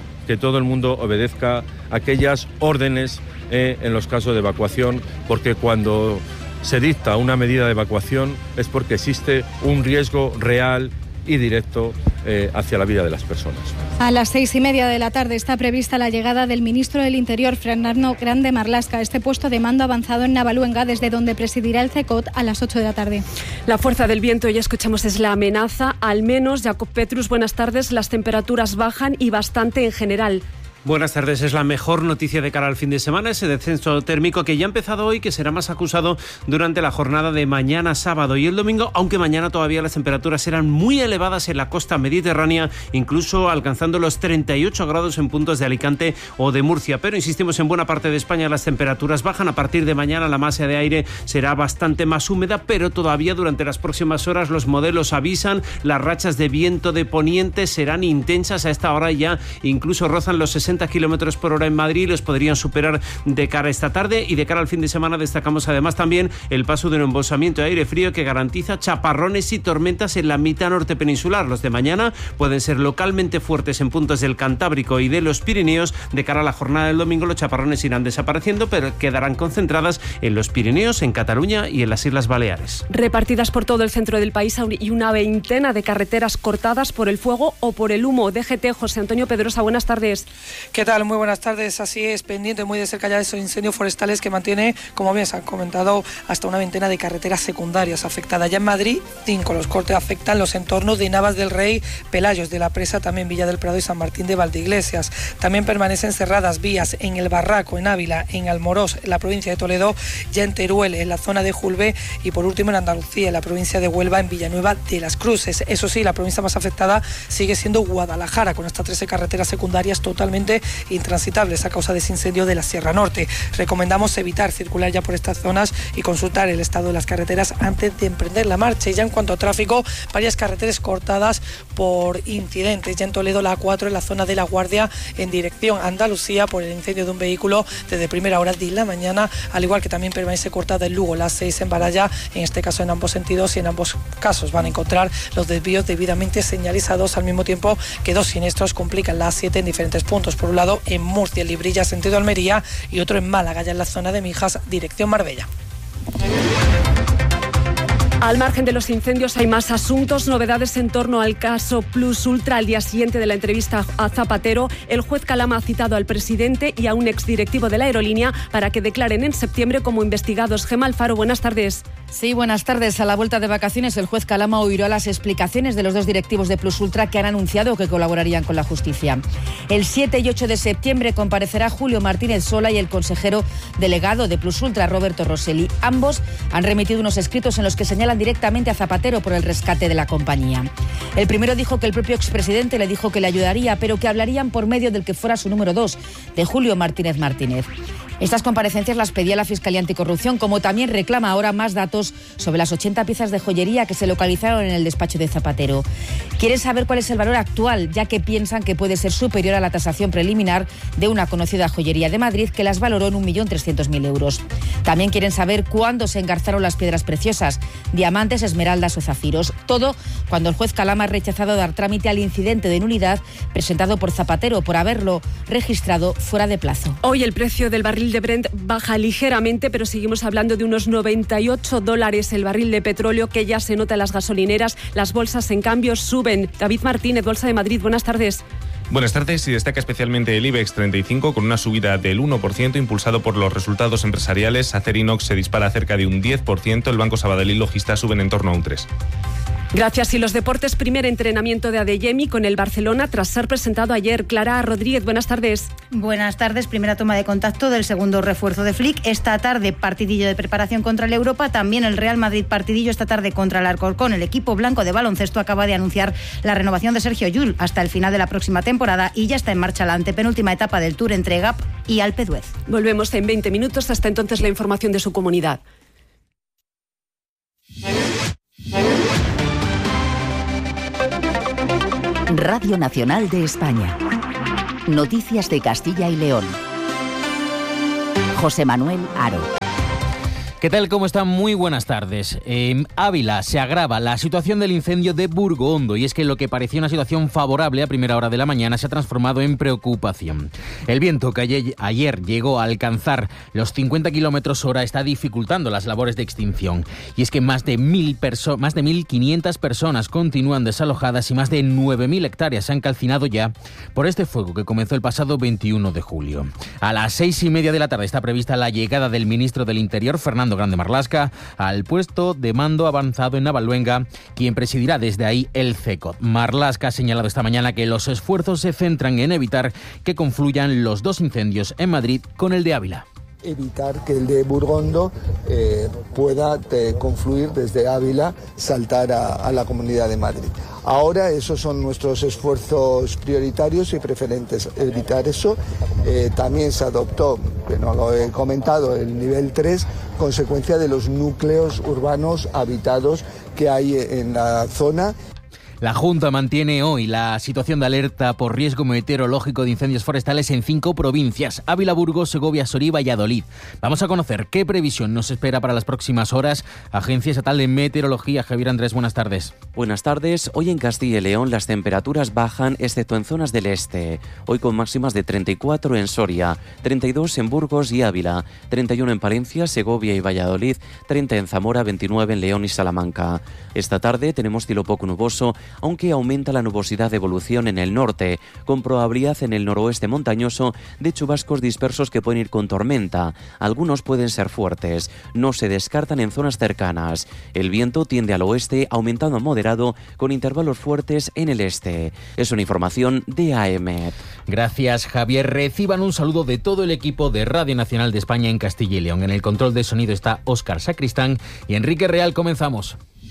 S7: aquellas órdenes en los casos de evacuación, porque cuando se dicta una medida de evacuación es porque existe un riesgo real y directo hacia la vida de las personas.
S4: A las 6:30 de la tarde está prevista la llegada del ministro del Interior, Fernando Grande Marlaska, a este puesto de mando avanzado en Navaluenga, desde donde presidirá el CECOT a las 8 de la tarde.
S18: La fuerza del viento, ya escuchamos, es la amenaza. Al menos, Jacob Petrus, buenas tardes. Las temperaturas bajan y bastante en general.
S8: Buenas tardes. Es la mejor noticia de cara al fin de semana, ese descenso térmico que ya ha empezado hoy, que será más acusado durante la jornada de mañana sábado y el domingo, aunque mañana todavía las temperaturas serán muy elevadas en la costa mediterránea, incluso alcanzando los 38 grados en puntos de Alicante o de Murcia. Pero insistimos, en buena parte de España las temperaturas bajan. A partir de mañana la masa de aire será bastante más húmeda, pero todavía durante las próximas horas los modelos avisan, las rachas de viento de poniente serán intensas. A esta hora ya incluso rozan los 60 kilómetros por hora en Madrid, los podrían superar de cara a esta tarde, y de cara al fin de semana destacamos además también el paso de un embosamiento de aire frío que garantiza chaparrones y tormentas en la mitad norte peninsular. Los de mañana pueden ser localmente fuertes en puntos del Cantábrico y de los Pirineos. De cara a la jornada del domingo los chaparrones irán desapareciendo, pero quedarán concentradas en los Pirineos, en Cataluña y en las Islas Baleares.
S18: Repartidas por todo el centro del país y una veintena de carreteras cortadas por el fuego o por el humo. DGT, José Antonio Pedrosa, buenas tardes.
S9: ¿Qué tal? Muy buenas tardes. Así es, pendiente muy de cerca ya de esos incendios forestales que mantiene, como bien se han comentado, hasta una veintena de carreteras secundarias afectadas. Ya en Madrid, 5. Los cortes afectan los entornos de Navas del Rey, Pelayos de la Presa, también Villa del Prado y San Martín de Valdeiglesias. También permanecen cerradas vías en El Barraco, en Ávila, en Almorós, en la provincia de Toledo, ya en Teruel, en la zona de Julbe, y por último en Andalucía, en la provincia de Huelva, en Villanueva de las Cruces. Eso sí, la provincia más afectada sigue siendo Guadalajara, con estas 13 carreteras secundarias totalmente intransitables a causa de ese incendio de la Sierra Norte. Recomendamos evitar circular ya por estas zonas y consultar el estado de las carreteras antes de emprender la marcha. Y ya en cuanto a tráfico, varias carreteras cortadas por incidentes. Ya en Toledo, la A4, en la zona de La Guardia, en dirección a Andalucía, por el incendio de un vehículo desde primera hora de la mañana, al igual que también permanece cortada en Lugo, la 6 en Baralla, en este caso en ambos sentidos, y en ambos casos van a encontrar los desvíos debidamente señalizados, al mismo tiempo que 2 siniestros complican la A7 en diferentes puntos. Por un lado, en Murcia, en Librilla, sentido Almería, y otro en Málaga, ya en la zona de Mijas, dirección Marbella.
S18: Al margen de los incendios hay más asuntos, novedades en torno al caso Plus Ultra. Al día siguiente de la entrevista a Zapatero, el juez Calama ha citado al presidente y a un exdirectivo de la aerolínea para que declaren en septiembre como investigados. Gemma Alfaro, buenas tardes.
S25: Sí, buenas tardes. A la vuelta de vacaciones, el juez Calama oirá las explicaciones de los 2 directivos de Plus Ultra que han anunciado que colaborarían con la justicia. El 7 y 8 de septiembre comparecerá Julio Martínez Sola y el consejero delegado de Plus Ultra, Roberto Rosselli. Ambos han remitido unos escritos en los que señalan directamente a Zapatero por el rescate de la compañía. El primero dijo que el propio expresidente le dijo que le ayudaría, pero que hablarían por medio del que fuera su número 2, de Julio Martínez Martínez. Estas comparecencias las pedía la Fiscalía Anticorrupción, como también reclama ahora más datos sobre las 80 piezas de joyería que se localizaron en el despacho de Zapatero. Quieren saber cuál es el valor actual, ya que piensan que puede ser superior a la tasación preliminar de una conocida joyería de Madrid que las valoró en 1.300.000 euros. También quieren saber cuándo se engarzaron las piedras preciosas, diamantes, esmeraldas o zafiros. Todo cuando el juez Calama ha rechazado dar trámite al incidente de nulidad presentado por Zapatero por haberlo registrado fuera de plazo.
S18: Hoy el precio del barril de Brent baja ligeramente, pero seguimos hablando de unos $98 el barril de petróleo, que ya se nota en las gasolineras. Las bolsas, en cambio, suben. David Martínez, Bolsa de Madrid, buenas tardes.
S1: Buenas tardes, y destaca especialmente el IBEX 35 con una subida del 1% impulsado por los resultados empresariales. Acerinox se dispara cerca de un 10%, el Banco Sabadell y Logista suben en torno a un 3%.
S18: Gracias. Y los deportes, primer entrenamiento de Adeyemi con el Barcelona tras ser presentado ayer. Clara Rodríguez, buenas tardes.
S10: Buenas tardes. Primera toma de contacto del segundo refuerzo de Flick. Esta tarde partidillo de preparación contra el Europa. También el Real Madrid partidillo esta tarde contra el Alcorcón. El equipo blanco de baloncesto acaba de anunciar la renovación de Sergio Llull hasta el final de la próxima temporada y ya está en marcha la antepenúltima etapa del Tour entre Gap y Alpe d'Huez.
S18: Volvemos en 20 minutos. Hasta entonces la información de su comunidad.
S19: Radio Nacional de España. Noticias de Castilla y León. José Manuel Haro.
S11: ¿Qué tal? ¿Cómo están? Muy buenas tardes. En Ávila se agrava la situación del incendio de Burgoondo, y es que lo que parecía una situación favorable a primera hora de la mañana se ha transformado en preocupación. El viento que ayer llegó a alcanzar los 50 km/h está dificultando las labores de extinción, y es que más de 1.500 personas continúan desalojadas y más de 9.000 hectáreas se han calcinado ya por este fuego que comenzó el pasado 21 de julio. A las 6:30 de la tarde está prevista la llegada del ministro del Interior, Fernando Grande Marlaska, al puesto de mando avanzado en Navaluenga, quien presidirá desde ahí el CECOT. Marlaska ha señalado esta mañana que los esfuerzos se centran en evitar que confluyan los dos incendios en Madrid con el de Ávila.
S23: Evitar que el de Burgondo pueda confluir desde Ávila, saltar a la Comunidad de Madrid. Ahora esos son nuestros esfuerzos prioritarios y preferentes, evitar eso. También se adoptó, que no lo he comentado, el nivel 3, consecuencia de los núcleos urbanos habitados que hay en la zona.
S11: La Junta mantiene hoy la situación de alerta por riesgo meteorológico de incendios forestales en 5 provincias: Ávila, Burgos, Segovia, Soria y Valladolid. Vamos a conocer qué previsión nos espera para las próximas horas. Agencia Estatal de Meteorología, Javier Andrés, buenas tardes.
S12: Buenas tardes. Hoy en Castilla y León las temperaturas bajan, excepto en zonas del este. Hoy con máximas de 34 en Soria, 32 en Burgos y Ávila, 31 en Palencia, Segovia y Valladolid, 30 en Zamora, 29 en León y Salamanca. Esta tarde tenemos cielo poco nuboso, aunque aumenta la nubosidad de evolución en el norte, con probabilidad en el noroeste montañoso de chubascos dispersos que pueden ir con tormenta. Algunos pueden ser fuertes, no se descartan en zonas cercanas. El viento tiende al oeste, aumentando a moderado, con intervalos fuertes en el este. Es una información de AEMET.
S11: Gracias, Javier. Reciban un saludo de todo el equipo de Radio Nacional de España en Castilla y León. En el control de sonido está Óscar Sacristán y Enrique Real. Comenzamos.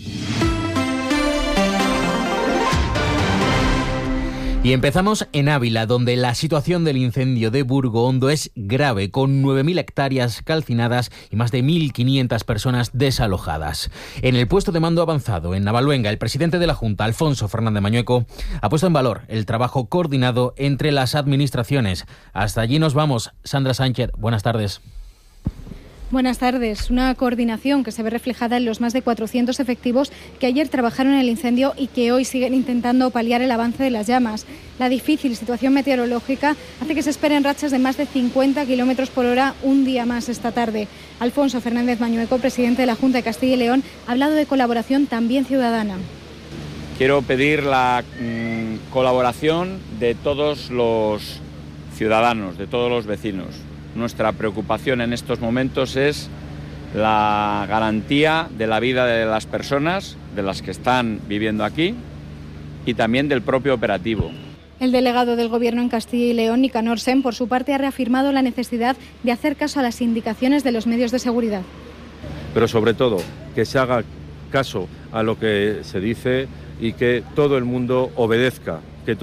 S11: Y empezamos en Ávila, donde la situación del incendio de Burgoondo es grave, con 9.000 hectáreas calcinadas y más de 1.500 personas desalojadas. En el puesto de mando avanzado en Navaluenga, el presidente de la Junta, Alfonso Fernández Mañueco, ha puesto en valor el trabajo coordinado entre las administraciones. Hasta allí nos vamos. Sandra Sánchez, buenas tardes.
S4: Buenas tardes. Una coordinación que se ve reflejada en los más de 400 efectivos que ayer trabajaron en el incendio y que hoy siguen intentando paliar el avance de las llamas. La difícil situación meteorológica hace que se esperen rachas de más de 50 km/h un día más esta tarde. Alfonso Fernández Mañueco, presidente de la Junta de Castilla y León, ha hablado de colaboración también ciudadana.
S5: Quiero pedir la colaboración de todos los ciudadanos, de todos los vecinos. Nuestra preocupación en estos momentos es la garantía de la vida de las personas, de las que están viviendo aquí, y también del propio operativo.
S4: El delegado del Gobierno en Castilla y León, Nicanor Sen, por su parte ha reafirmado la necesidad de hacer caso a las indicaciones de los medios de seguridad.
S7: Pero sobre todo, que se haga caso a lo que se dice y que todo el mundo obedezca,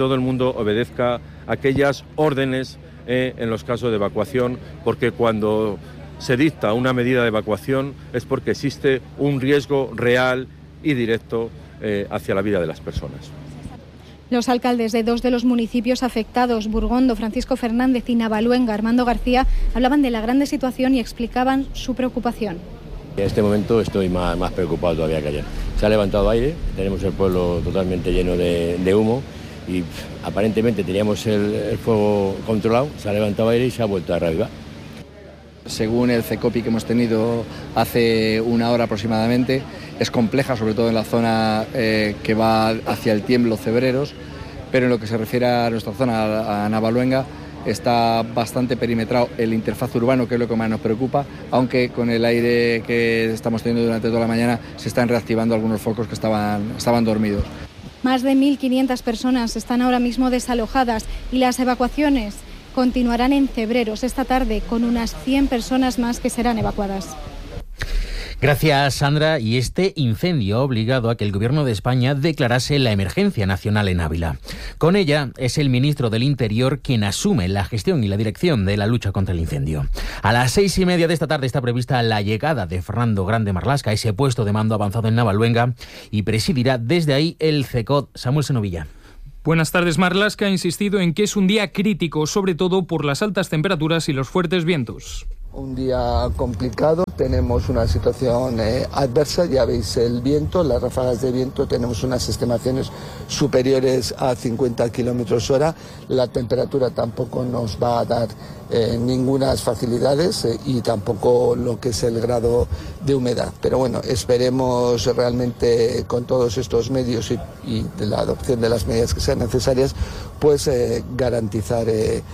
S7: aquellas órdenes en los casos de evacuación, porque cuando se dicta una medida de evacuación es porque existe un riesgo real y directo hacia la vida de las personas.
S4: Los alcaldes de 2 de los municipios afectados, Burgondo, Francisco Fernández, y Navaluenga, Armando García, hablaban de la grande situación y explicaban su preocupación.
S6: En este momento estoy más preocupado todavía que ayer. Se ha levantado aire, tenemos el pueblo totalmente lleno de humo y aparentemente teníamos el fuego controlado, se ha levantado aire y se ha vuelto a reavivar.
S13: Según el CECOPI que hemos tenido hace una hora aproximadamente, es compleja, sobre todo en la zona que va hacia el Tiemblo, Cebreros, pero en lo que se refiere a nuestra zona, a Navaluenga, está bastante perimetrado el interfaz urbano, que es lo que más nos preocupa, aunque con el aire que estamos teniendo durante toda la mañana se están reactivando algunos focos que estaban dormidos.
S4: Más de 1.500 personas están ahora mismo desalojadas y las evacuaciones continuarán en Cebreros esta tarde, con unas 100 personas más que serán evacuadas.
S11: Gracias, Sandra. Y este incendio ha obligado a que el Gobierno de España declarase la emergencia nacional en Ávila. Con ella es el ministro del Interior quien asume la gestión y la dirección de la lucha contra el incendio. A las 6:30 de esta tarde está prevista la llegada de Fernando Grande Marlaska, ese puesto de mando avanzado en Navaluenga, y presidirá desde ahí el CECOT. Samuel Senovilla.
S15: Buenas tardes. Marlaska ha insistido en que es un día crítico, sobre todo por las altas temperaturas y los fuertes vientos.
S23: Un día complicado, tenemos una situación adversa, ya veis el viento, las ráfagas de viento, tenemos unas estimaciones superiores a 50 kilómetros hora, la temperatura tampoco nos va a dar ninguna facilidades y tampoco lo que es el grado de humedad. Pero bueno, esperemos realmente con todos estos medios y de la adopción de las medidas que sean necesarias, pues garantizar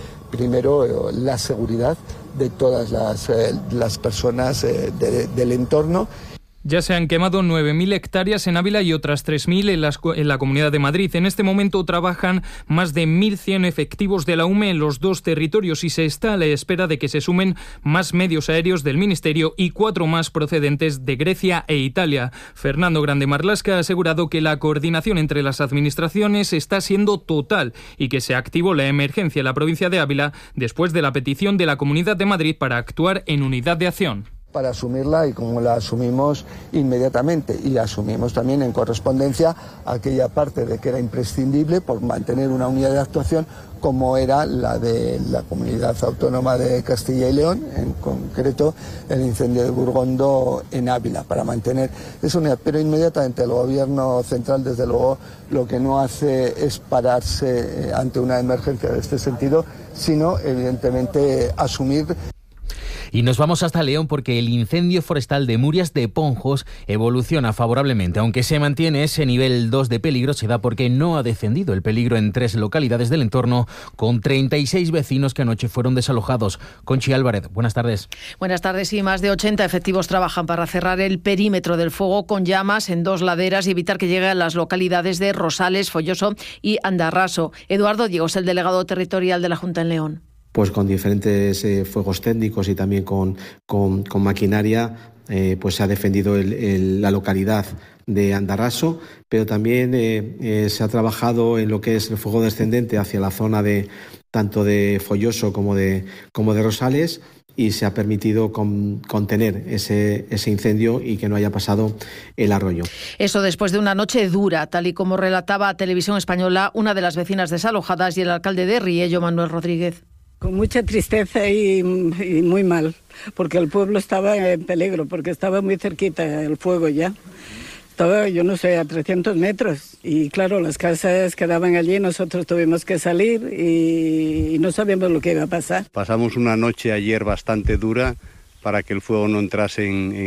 S23: primero la seguridad de todas las personas del entorno.
S15: Ya se han quemado 9.000 hectáreas en Ávila y otras 3.000 en la Comunidad de Madrid. En este momento trabajan más de 1.100 efectivos de la UME en los 2 territorios y se está a la espera de que se sumen más medios aéreos del Ministerio y 4 más procedentes de Grecia e Italia. Fernando Grande Marlaska ha asegurado que la coordinación entre las administraciones está siendo total y que se activó la emergencia en la provincia de Ávila después de la petición de la Comunidad de Madrid para actuar en unidad de acción.
S23: Para asumirla y como la asumimos inmediatamente y asumimos también en correspondencia aquella parte de que era imprescindible por mantener una unidad de actuación como era la de la Comunidad Autónoma de Castilla y León, en concreto el incendio de Burgondo en Ávila, para mantener esa unidad. Pero inmediatamente el Gobierno central, desde luego, lo que no hace es pararse ante una emergencia de este sentido, sino evidentemente asumir.
S11: Y nos vamos hasta León porque el incendio forestal de Murias de Ponjos evoluciona favorablemente. Aunque se mantiene ese nivel 2 de peligrosidad porque no ha descendido el peligro en 3 localidades del entorno, con 36 vecinos que anoche fueron desalojados. Conchi Álvarez, buenas tardes.
S16: Buenas tardes. Y más de 80 efectivos trabajan para cerrar el perímetro del fuego con llamas en 2 laderas y evitar que llegue a las localidades de Rosales, Folloso y Andarraso. Eduardo Diego es el delegado territorial de la Junta en León.
S17: Pues con diferentes fuegos técnicos y también con maquinaria, pues se ha defendido la localidad de Andarraso, pero también se ha trabajado en lo que es el fuego descendente hacia la zona de tanto de Folloso como de Rosales, y se ha permitido contener ese incendio y que no haya pasado el arroyo.
S16: Eso después de una noche dura, tal y como relataba a Televisión Española una de las vecinas desalojadas y el alcalde de Riello, Manuel Rodríguez.
S26: Con mucha tristeza y muy mal, porque el pueblo estaba en peligro, porque estaba muy cerquita el fuego ya. Estaba, yo no sé, a 300 metros. Y claro, las casas quedaban allí, nosotros tuvimos que salir y no sabíamos lo que iba a pasar.
S27: Pasamos una noche ayer bastante dura para que el fuego no entrase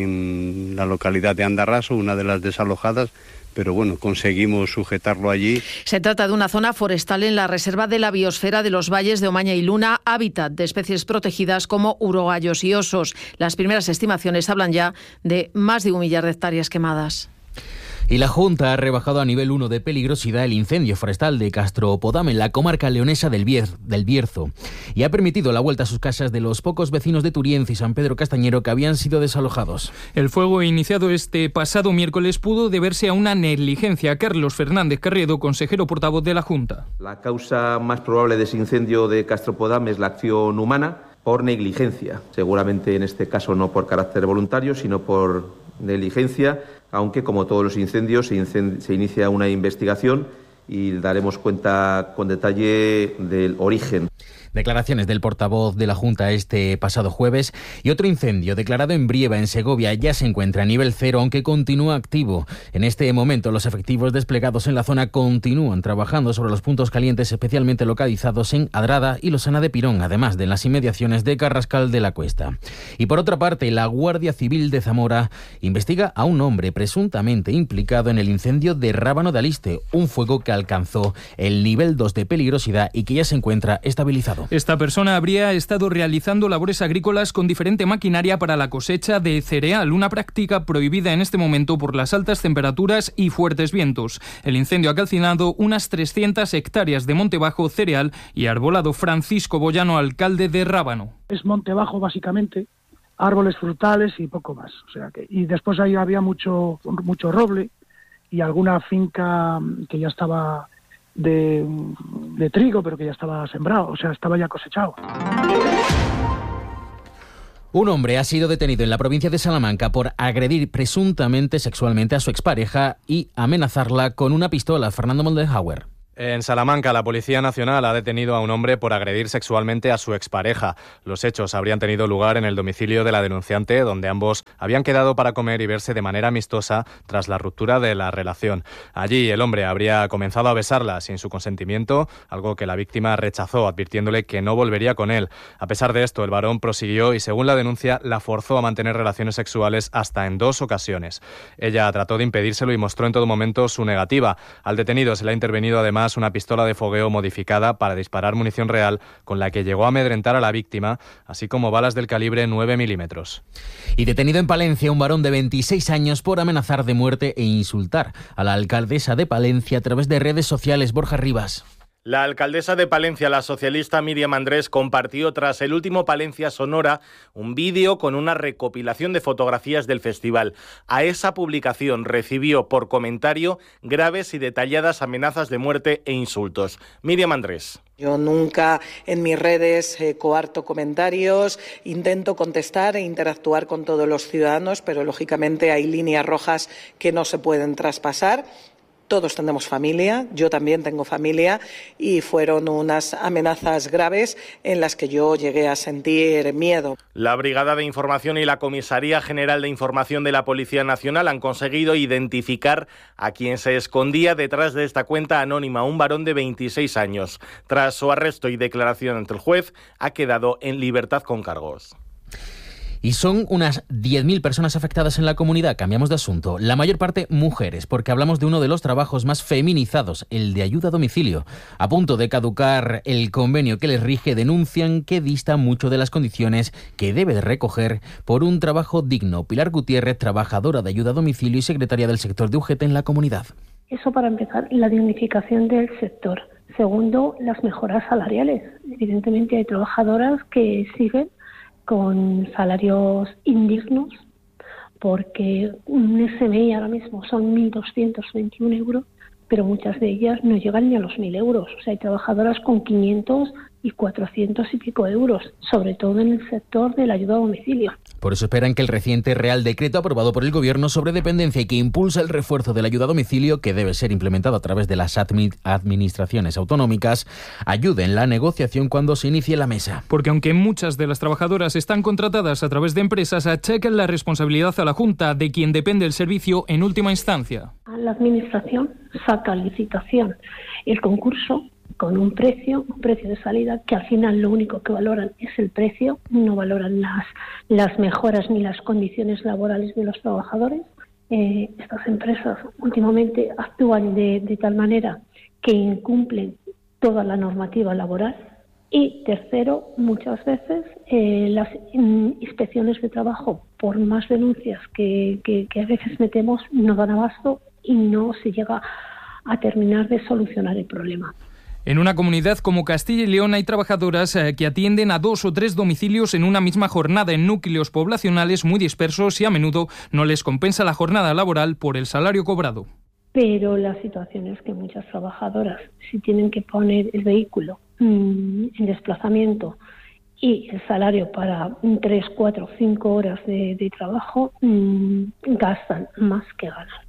S27: en la localidad de Andarraso, una de las desalojadas, pero bueno, conseguimos sujetarlo allí.
S16: Se trata de una zona forestal en la Reserva de la Biosfera de los Valles de Omaña y Luna, hábitat de especies protegidas como urogallos y osos. Las primeras estimaciones hablan ya de más de 1 millar de hectáreas quemadas.
S11: Y la Junta ha rebajado a nivel 1 de peligrosidad el incendio forestal de Castropodam en la comarca leonesa del Bierzo y ha permitido la vuelta a sus casas de los pocos vecinos de Turienza y San Pedro Castañero que habían sido desalojados.
S15: El fuego iniciado este pasado miércoles pudo deberse a una negligencia. Carlos Fernández Carriedo, consejero portavoz de la Junta.
S28: La causa más probable de ese incendio de Castropodam es la acción humana por negligencia. Seguramente en este caso no por carácter voluntario, sino por negligencia, aunque como todos los incendios se inicia una investigación y daremos cuenta con detalle del origen.
S11: Declaraciones del portavoz de la Junta este pasado jueves. Y otro incendio declarado en Brieva, en Segovia, ya se encuentra a nivel 0, aunque continúa activo. En este momento, los efectivos desplegados en la zona continúan trabajando sobre los puntos calientes, especialmente localizados en Adrada y Losana de Pirón, además de en las inmediaciones de Carrascal de la Cuesta. Y por otra parte, la Guardia Civil de Zamora investiga a un hombre presuntamente implicado en el incendio de Rábano de Aliste, un fuego que alcanzó el nivel 2 de peligrosidad y que ya se encuentra estabilizado.
S15: Esta persona habría estado realizando labores agrícolas con diferente maquinaria para la cosecha de cereal, una práctica prohibida en este momento por las altas temperaturas y fuertes vientos. El incendio ha calcinado unas 300 hectáreas de monte bajo, cereal y arbolado. Francisco Boyano, alcalde de Rábano.
S2: Es monte bajo básicamente, árboles frutales y poco más. O sea y después ahí había mucho roble y alguna finca que ya estaba de trigo, pero que ya estaba sembrado, o sea, estaba ya cosechado.
S11: Un hombre ha sido detenido en la provincia de Salamanca por agredir presuntamente sexualmente a su expareja y amenazarla con una pistola. Fernando Moldenhauer.
S3: En Salamanca, la Policía Nacional ha detenido a un hombre por agredir sexualmente a su expareja. Los hechos habrían tenido lugar en el domicilio de la denunciante, donde ambos habían quedado para comer y verse de manera amistosa tras la ruptura de la relación. Allí, el hombre habría comenzado a besarla sin su consentimiento, algo que la víctima rechazó, advirtiéndole que no volvería con él. A pesar de esto, el varón prosiguió y, según la denuncia, la forzó a mantener relaciones sexuales hasta en 2 ocasiones. Ella trató de impedírselo y mostró en todo momento su negativa. Al detenido se le ha intervenido además una pistola de fogueo modificada para disparar munición real con la que llegó a amedrentar a la víctima, así como balas del calibre 9 milímetros.
S11: Y detenido en Palencia un varón de 26 años por amenazar de muerte e insultar a la alcaldesa de Palencia a través de redes sociales. Borja Rivas.
S8: La alcaldesa de Palencia, la socialista Míriam Andrés, compartió tras el último Palencia Sonora un vídeo con una recopilación de fotografías del festival. A esa publicación recibió por comentario graves y detalladas amenazas de muerte e insultos. Míriam Andrés.
S14: Yo nunca en mis redes coarto comentarios, intento contestar e interactuar con todos los ciudadanos, pero lógicamente hay líneas rojas que no se pueden traspasar. Todos tenemos familia, yo también tengo familia y fueron unas amenazas graves en las que yo llegué a sentir miedo.
S8: La Brigada de Información y la Comisaría General de Información de la Policía Nacional han conseguido identificar a quien se escondía detrás de esta cuenta anónima, un varón de 26 años. Tras su arresto y declaración ante el juez, ha quedado en libertad con cargos.
S11: Y son unas 10.000 personas afectadas en la comunidad. Cambiamos de asunto. La mayor parte mujeres, porque hablamos de uno de los trabajos más feminizados, el de ayuda a domicilio. A punto de caducar el convenio que les rige, denuncian que dista mucho de las condiciones que debe de recoger por un trabajo digno. Pilar Gutiérrez, trabajadora de ayuda a domicilio y secretaria del sector de UGT en la comunidad.
S20: Eso para empezar, la dignificación del sector. Segundo, las mejoras salariales. Evidentemente hay trabajadoras que siguen con salarios indignos, porque un SMI ahora mismo son 1.221 euros, pero muchas de ellas no llegan ni a los 1.000 euros. O sea, hay trabajadoras con 500 y 400 y pico euros, sobre todo en el sector de la ayuda a domicilio.
S11: Por eso esperan que el reciente Real Decreto aprobado por el Gobierno sobre dependencia y que impulsa el refuerzo de la ayuda a domicilio, que debe ser implementado a través de las administraciones autonómicas, ayude en la negociación cuando se inicie la mesa.
S15: Porque aunque muchas de las trabajadoras están contratadas a través de empresas, achacan la responsabilidad a la Junta, de quien depende el servicio en última instancia.
S20: La Administración saca a licitación el concurso con un precio de salida, que al final lo único que valoran es el precio, no valoran las mejoras ni las condiciones laborales de los trabajadores. Estas empresas últimamente actúan de tal manera que incumplen toda la normativa laboral. Y tercero, muchas veces las inspecciones de trabajo, por más denuncias que a veces metemos, no dan abasto y no se llega a terminar de solucionar el problema.
S15: En una comunidad como Castilla y León hay trabajadoras que atienden a 2 o 3 domicilios en una misma jornada en núcleos poblacionales muy dispersos y a menudo no les compensa la jornada laboral por el salario cobrado.
S20: Pero la situación es que muchas trabajadoras, si tienen que poner el vehículo en desplazamiento y el salario para 3, 4, 5 horas de trabajo, gastan más que ganan.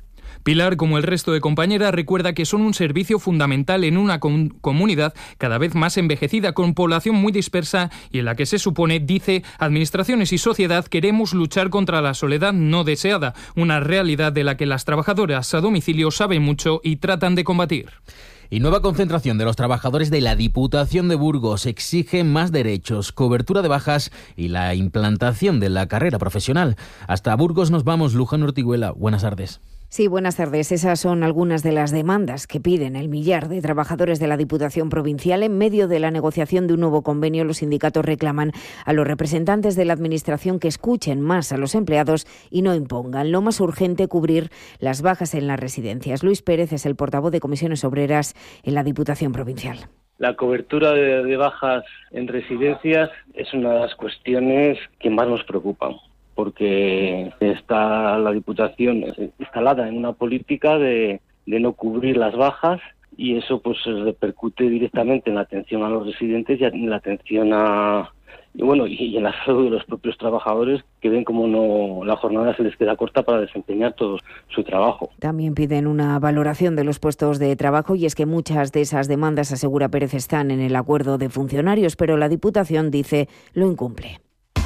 S15: Pilar, como el resto de compañeras, recuerda que son un servicio fundamental en una comunidad cada vez más envejecida, con población muy dispersa y en la que se supone, dice, administraciones y sociedad queremos luchar contra la soledad no deseada, una realidad de la que las trabajadoras a domicilio saben mucho y tratan de combatir.
S11: Y nueva concentración de los trabajadores de la Diputación de Burgos exige más derechos, cobertura de bajas y la implantación de la carrera profesional. Hasta Burgos nos vamos, Luján Ortiguela. Buenas tardes.
S1: Sí, buenas tardes. Esas son algunas de las demandas que piden el millar de trabajadores de la Diputación Provincial. En medio de la negociación de un nuevo convenio, los sindicatos reclaman a los representantes de la Administración que escuchen más a los empleados y no impongan. Lo más urgente, cubrir las bajas en las residencias. Luis Pérez es el portavoz de Comisiones Obreras en la Diputación Provincial.
S9: La cobertura de bajas en residencias es una de las cuestiones que más nos preocupan, porque está la Diputación instalada en una política de no cubrir las bajas, y eso pues repercute directamente en la atención a los residentes y en la atención y en la salud de los propios trabajadores, que ven como la jornada se les queda corta para desempeñar todo su trabajo.
S1: También piden una valoración de los puestos de trabajo, y es que muchas de esas demandas, asegura Pérez, están en el acuerdo de funcionarios, pero la Diputación, dice, lo incumple.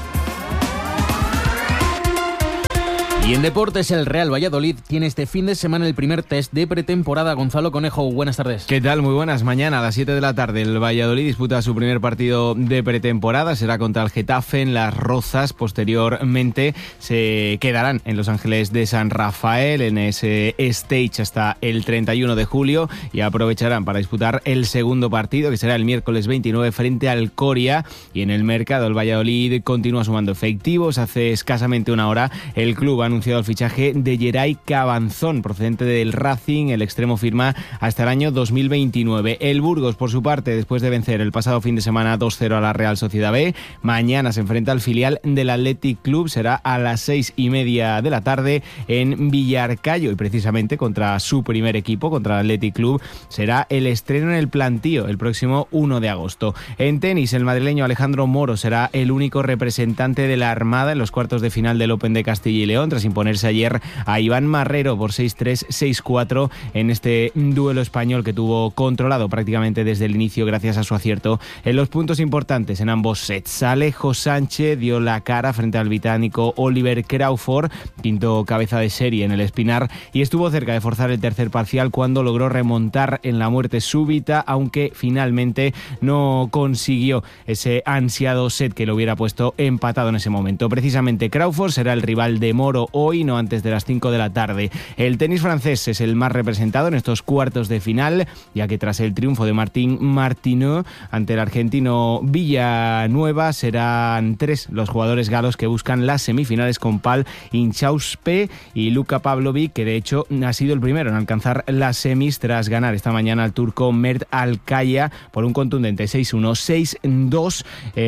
S11: Y en deportes, el Real Valladolid tiene este fin de semana el primer test de pretemporada. Gonzalo Conejo, buenas tardes.
S10: ¿Qué tal? Muy buenas. Mañana a las 7 de la tarde el Valladolid disputa su primer partido de pretemporada. Será contra el Getafe en Las Rozas. Posteriormente se quedarán en Los Ángeles de San Rafael en ese stage hasta el 31 de julio y aprovecharán para disputar el segundo partido, que será el miércoles 29 frente al Coria. Y en el mercado el Valladolid continúa sumando efectivos. Hace escasamente una hora el club ha anunciado el fichaje de Geray Cabanzón, procedente del Racing. El extremo firma hasta el año 2029. El Burgos, por su parte, después de vencer el pasado fin de semana 2-0 a la Real Sociedad B, mañana se enfrenta al filial del Athletic Club. Será a las 6:30 de la tarde en Villarcayo, y precisamente contra su primer equipo, contra el Athletic Club, será el estreno en el plantío el próximo 1 de agosto. En tenis, el madrileño Alejandro Moro será el único representante de la Armada en los cuartos de final del Open de Castilla y León, tras imponerse ayer a Iván Marrero por 6-3, 6-4 en este duelo español que tuvo controlado prácticamente desde el inicio gracias a su acierto en los puntos importantes en ambos sets. Alejo Sánchez dio la cara frente al británico Oliver Crawford, quinto cabeza de serie en el Espinar, y estuvo cerca de forzar el tercer parcial cuando logró remontar en la muerte súbita, aunque finalmente no consiguió ese ansiado set que lo hubiera puesto empatado en ese momento. Precisamente Crawford será el rival de Moro hoy, no antes de las 5 de la tarde. El tenis francés es el más representado en estos cuartos de final, ya que tras el triunfo de Martín Martineau ante el argentino Villanueva, serán 3 los jugadores galos que buscan las semifinales, con Pal Inchauspe y Luka Pavlovic, que de hecho ha sido el primero en alcanzar las semis tras ganar esta mañana al turco Mert Alkaya por un contundente 6-1, 6-2.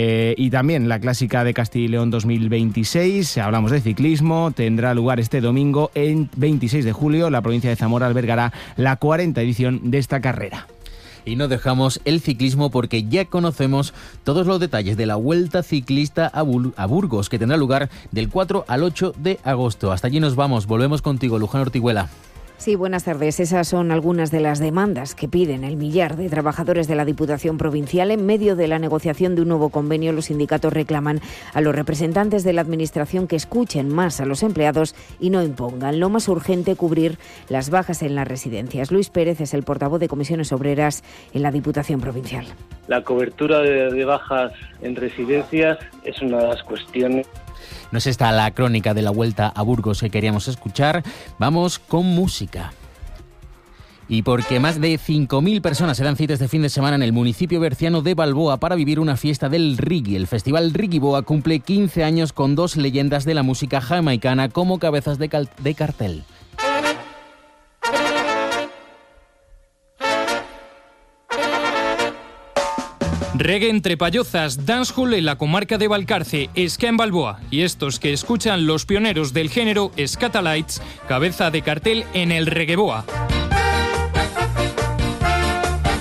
S10: Y también la clásica de Castilla y León 2026, hablamos de ciclismo, tendrá lugar este domingo, en 26 de julio. La provincia de Zamora albergará la 40ª edición de esta carrera.
S11: Y no dejamos el ciclismo porque ya conocemos todos los detalles de la Vuelta Ciclista a Burgos, que tendrá lugar del 4 al 8 de agosto. Hasta allí nos vamos. Volvemos contigo, Luján Ortiguela.
S1: Sí, buenas tardes. Esas son algunas de las demandas que piden el millar de trabajadores de la Diputación Provincial. En medio de la negociación de un nuevo convenio, los sindicatos reclaman a los representantes de la Administración que escuchen más a los empleados y no impongan. Lo más urgente, cubrir las bajas en las residencias. Luis Pérez es el portavoz de Comisiones Obreras en la Diputación Provincial.
S9: La cobertura de bajas en residencias es una de las cuestiones.
S11: No es esta la crónica de la Vuelta a Burgos que queríamos escuchar. Vamos con música. Y porque más de 5.000 personas se dan cita este fin de semana en el municipio berciano de Balboa para vivir una fiesta del reggae. El Festival Reggae Boa cumple 15 años con 2 leyendas de la música jamaicana como cabezas de cartel.
S15: Reggae entre payozas, dancehall en la comarca de Valcarce, ska en Balboa. Y estos que escuchan los pioneros del género, Scatalites, cabeza de cartel en el Reggae Boa.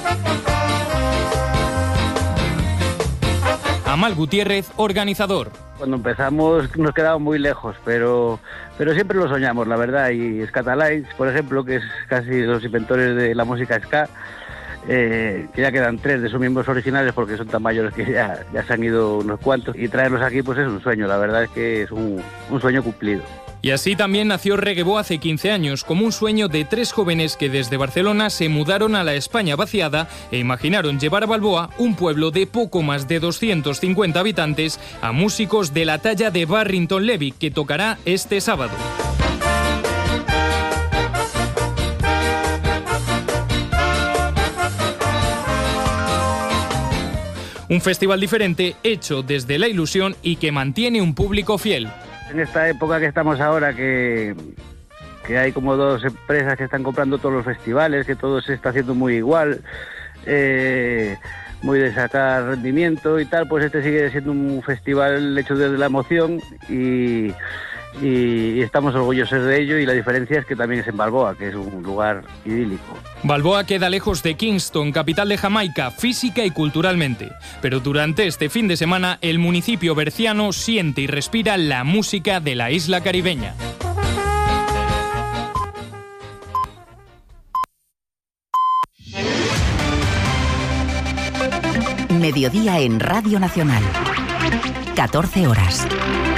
S15: Amal Gutiérrez, organizador.
S5: Cuando empezamos nos quedamos muy lejos, pero siempre lo soñamos, la verdad. Y Scatalites, por ejemplo, que es casi los inventores de la música ska, que ya quedan 3 de sus miembros originales porque son tan mayores que ya se han ido unos cuantos, y traerlos aquí pues es un sueño, la verdad es que es un sueño cumplido.
S15: Y así también nació Reggaebo hace 15 años, como un sueño de 3 jóvenes que desde Barcelona se mudaron a la España vaciada e imaginaron llevar a Balboa, un pueblo de poco más de 250 habitantes, a músicos de la talla de Barrington Levy, que tocará este sábado. Un festival diferente, hecho desde la ilusión y que mantiene un público fiel.
S5: En esta época que estamos ahora, que hay como 2 empresas que están comprando todos los festivales, que todo se está haciendo muy igual, muy de sacar rendimiento y tal, pues este sigue siendo un festival hecho desde la emoción y estamos orgullosos de ello, y la diferencia es que también es en Balboa, que es un lugar idílico.
S15: Balboa queda lejos de Kingston, capital de Jamaica, física y culturalmente. Pero durante este fin de semana, el municipio berciano siente y respira la música de la isla caribeña.
S12: Mediodía en Radio Nacional. 14 horas.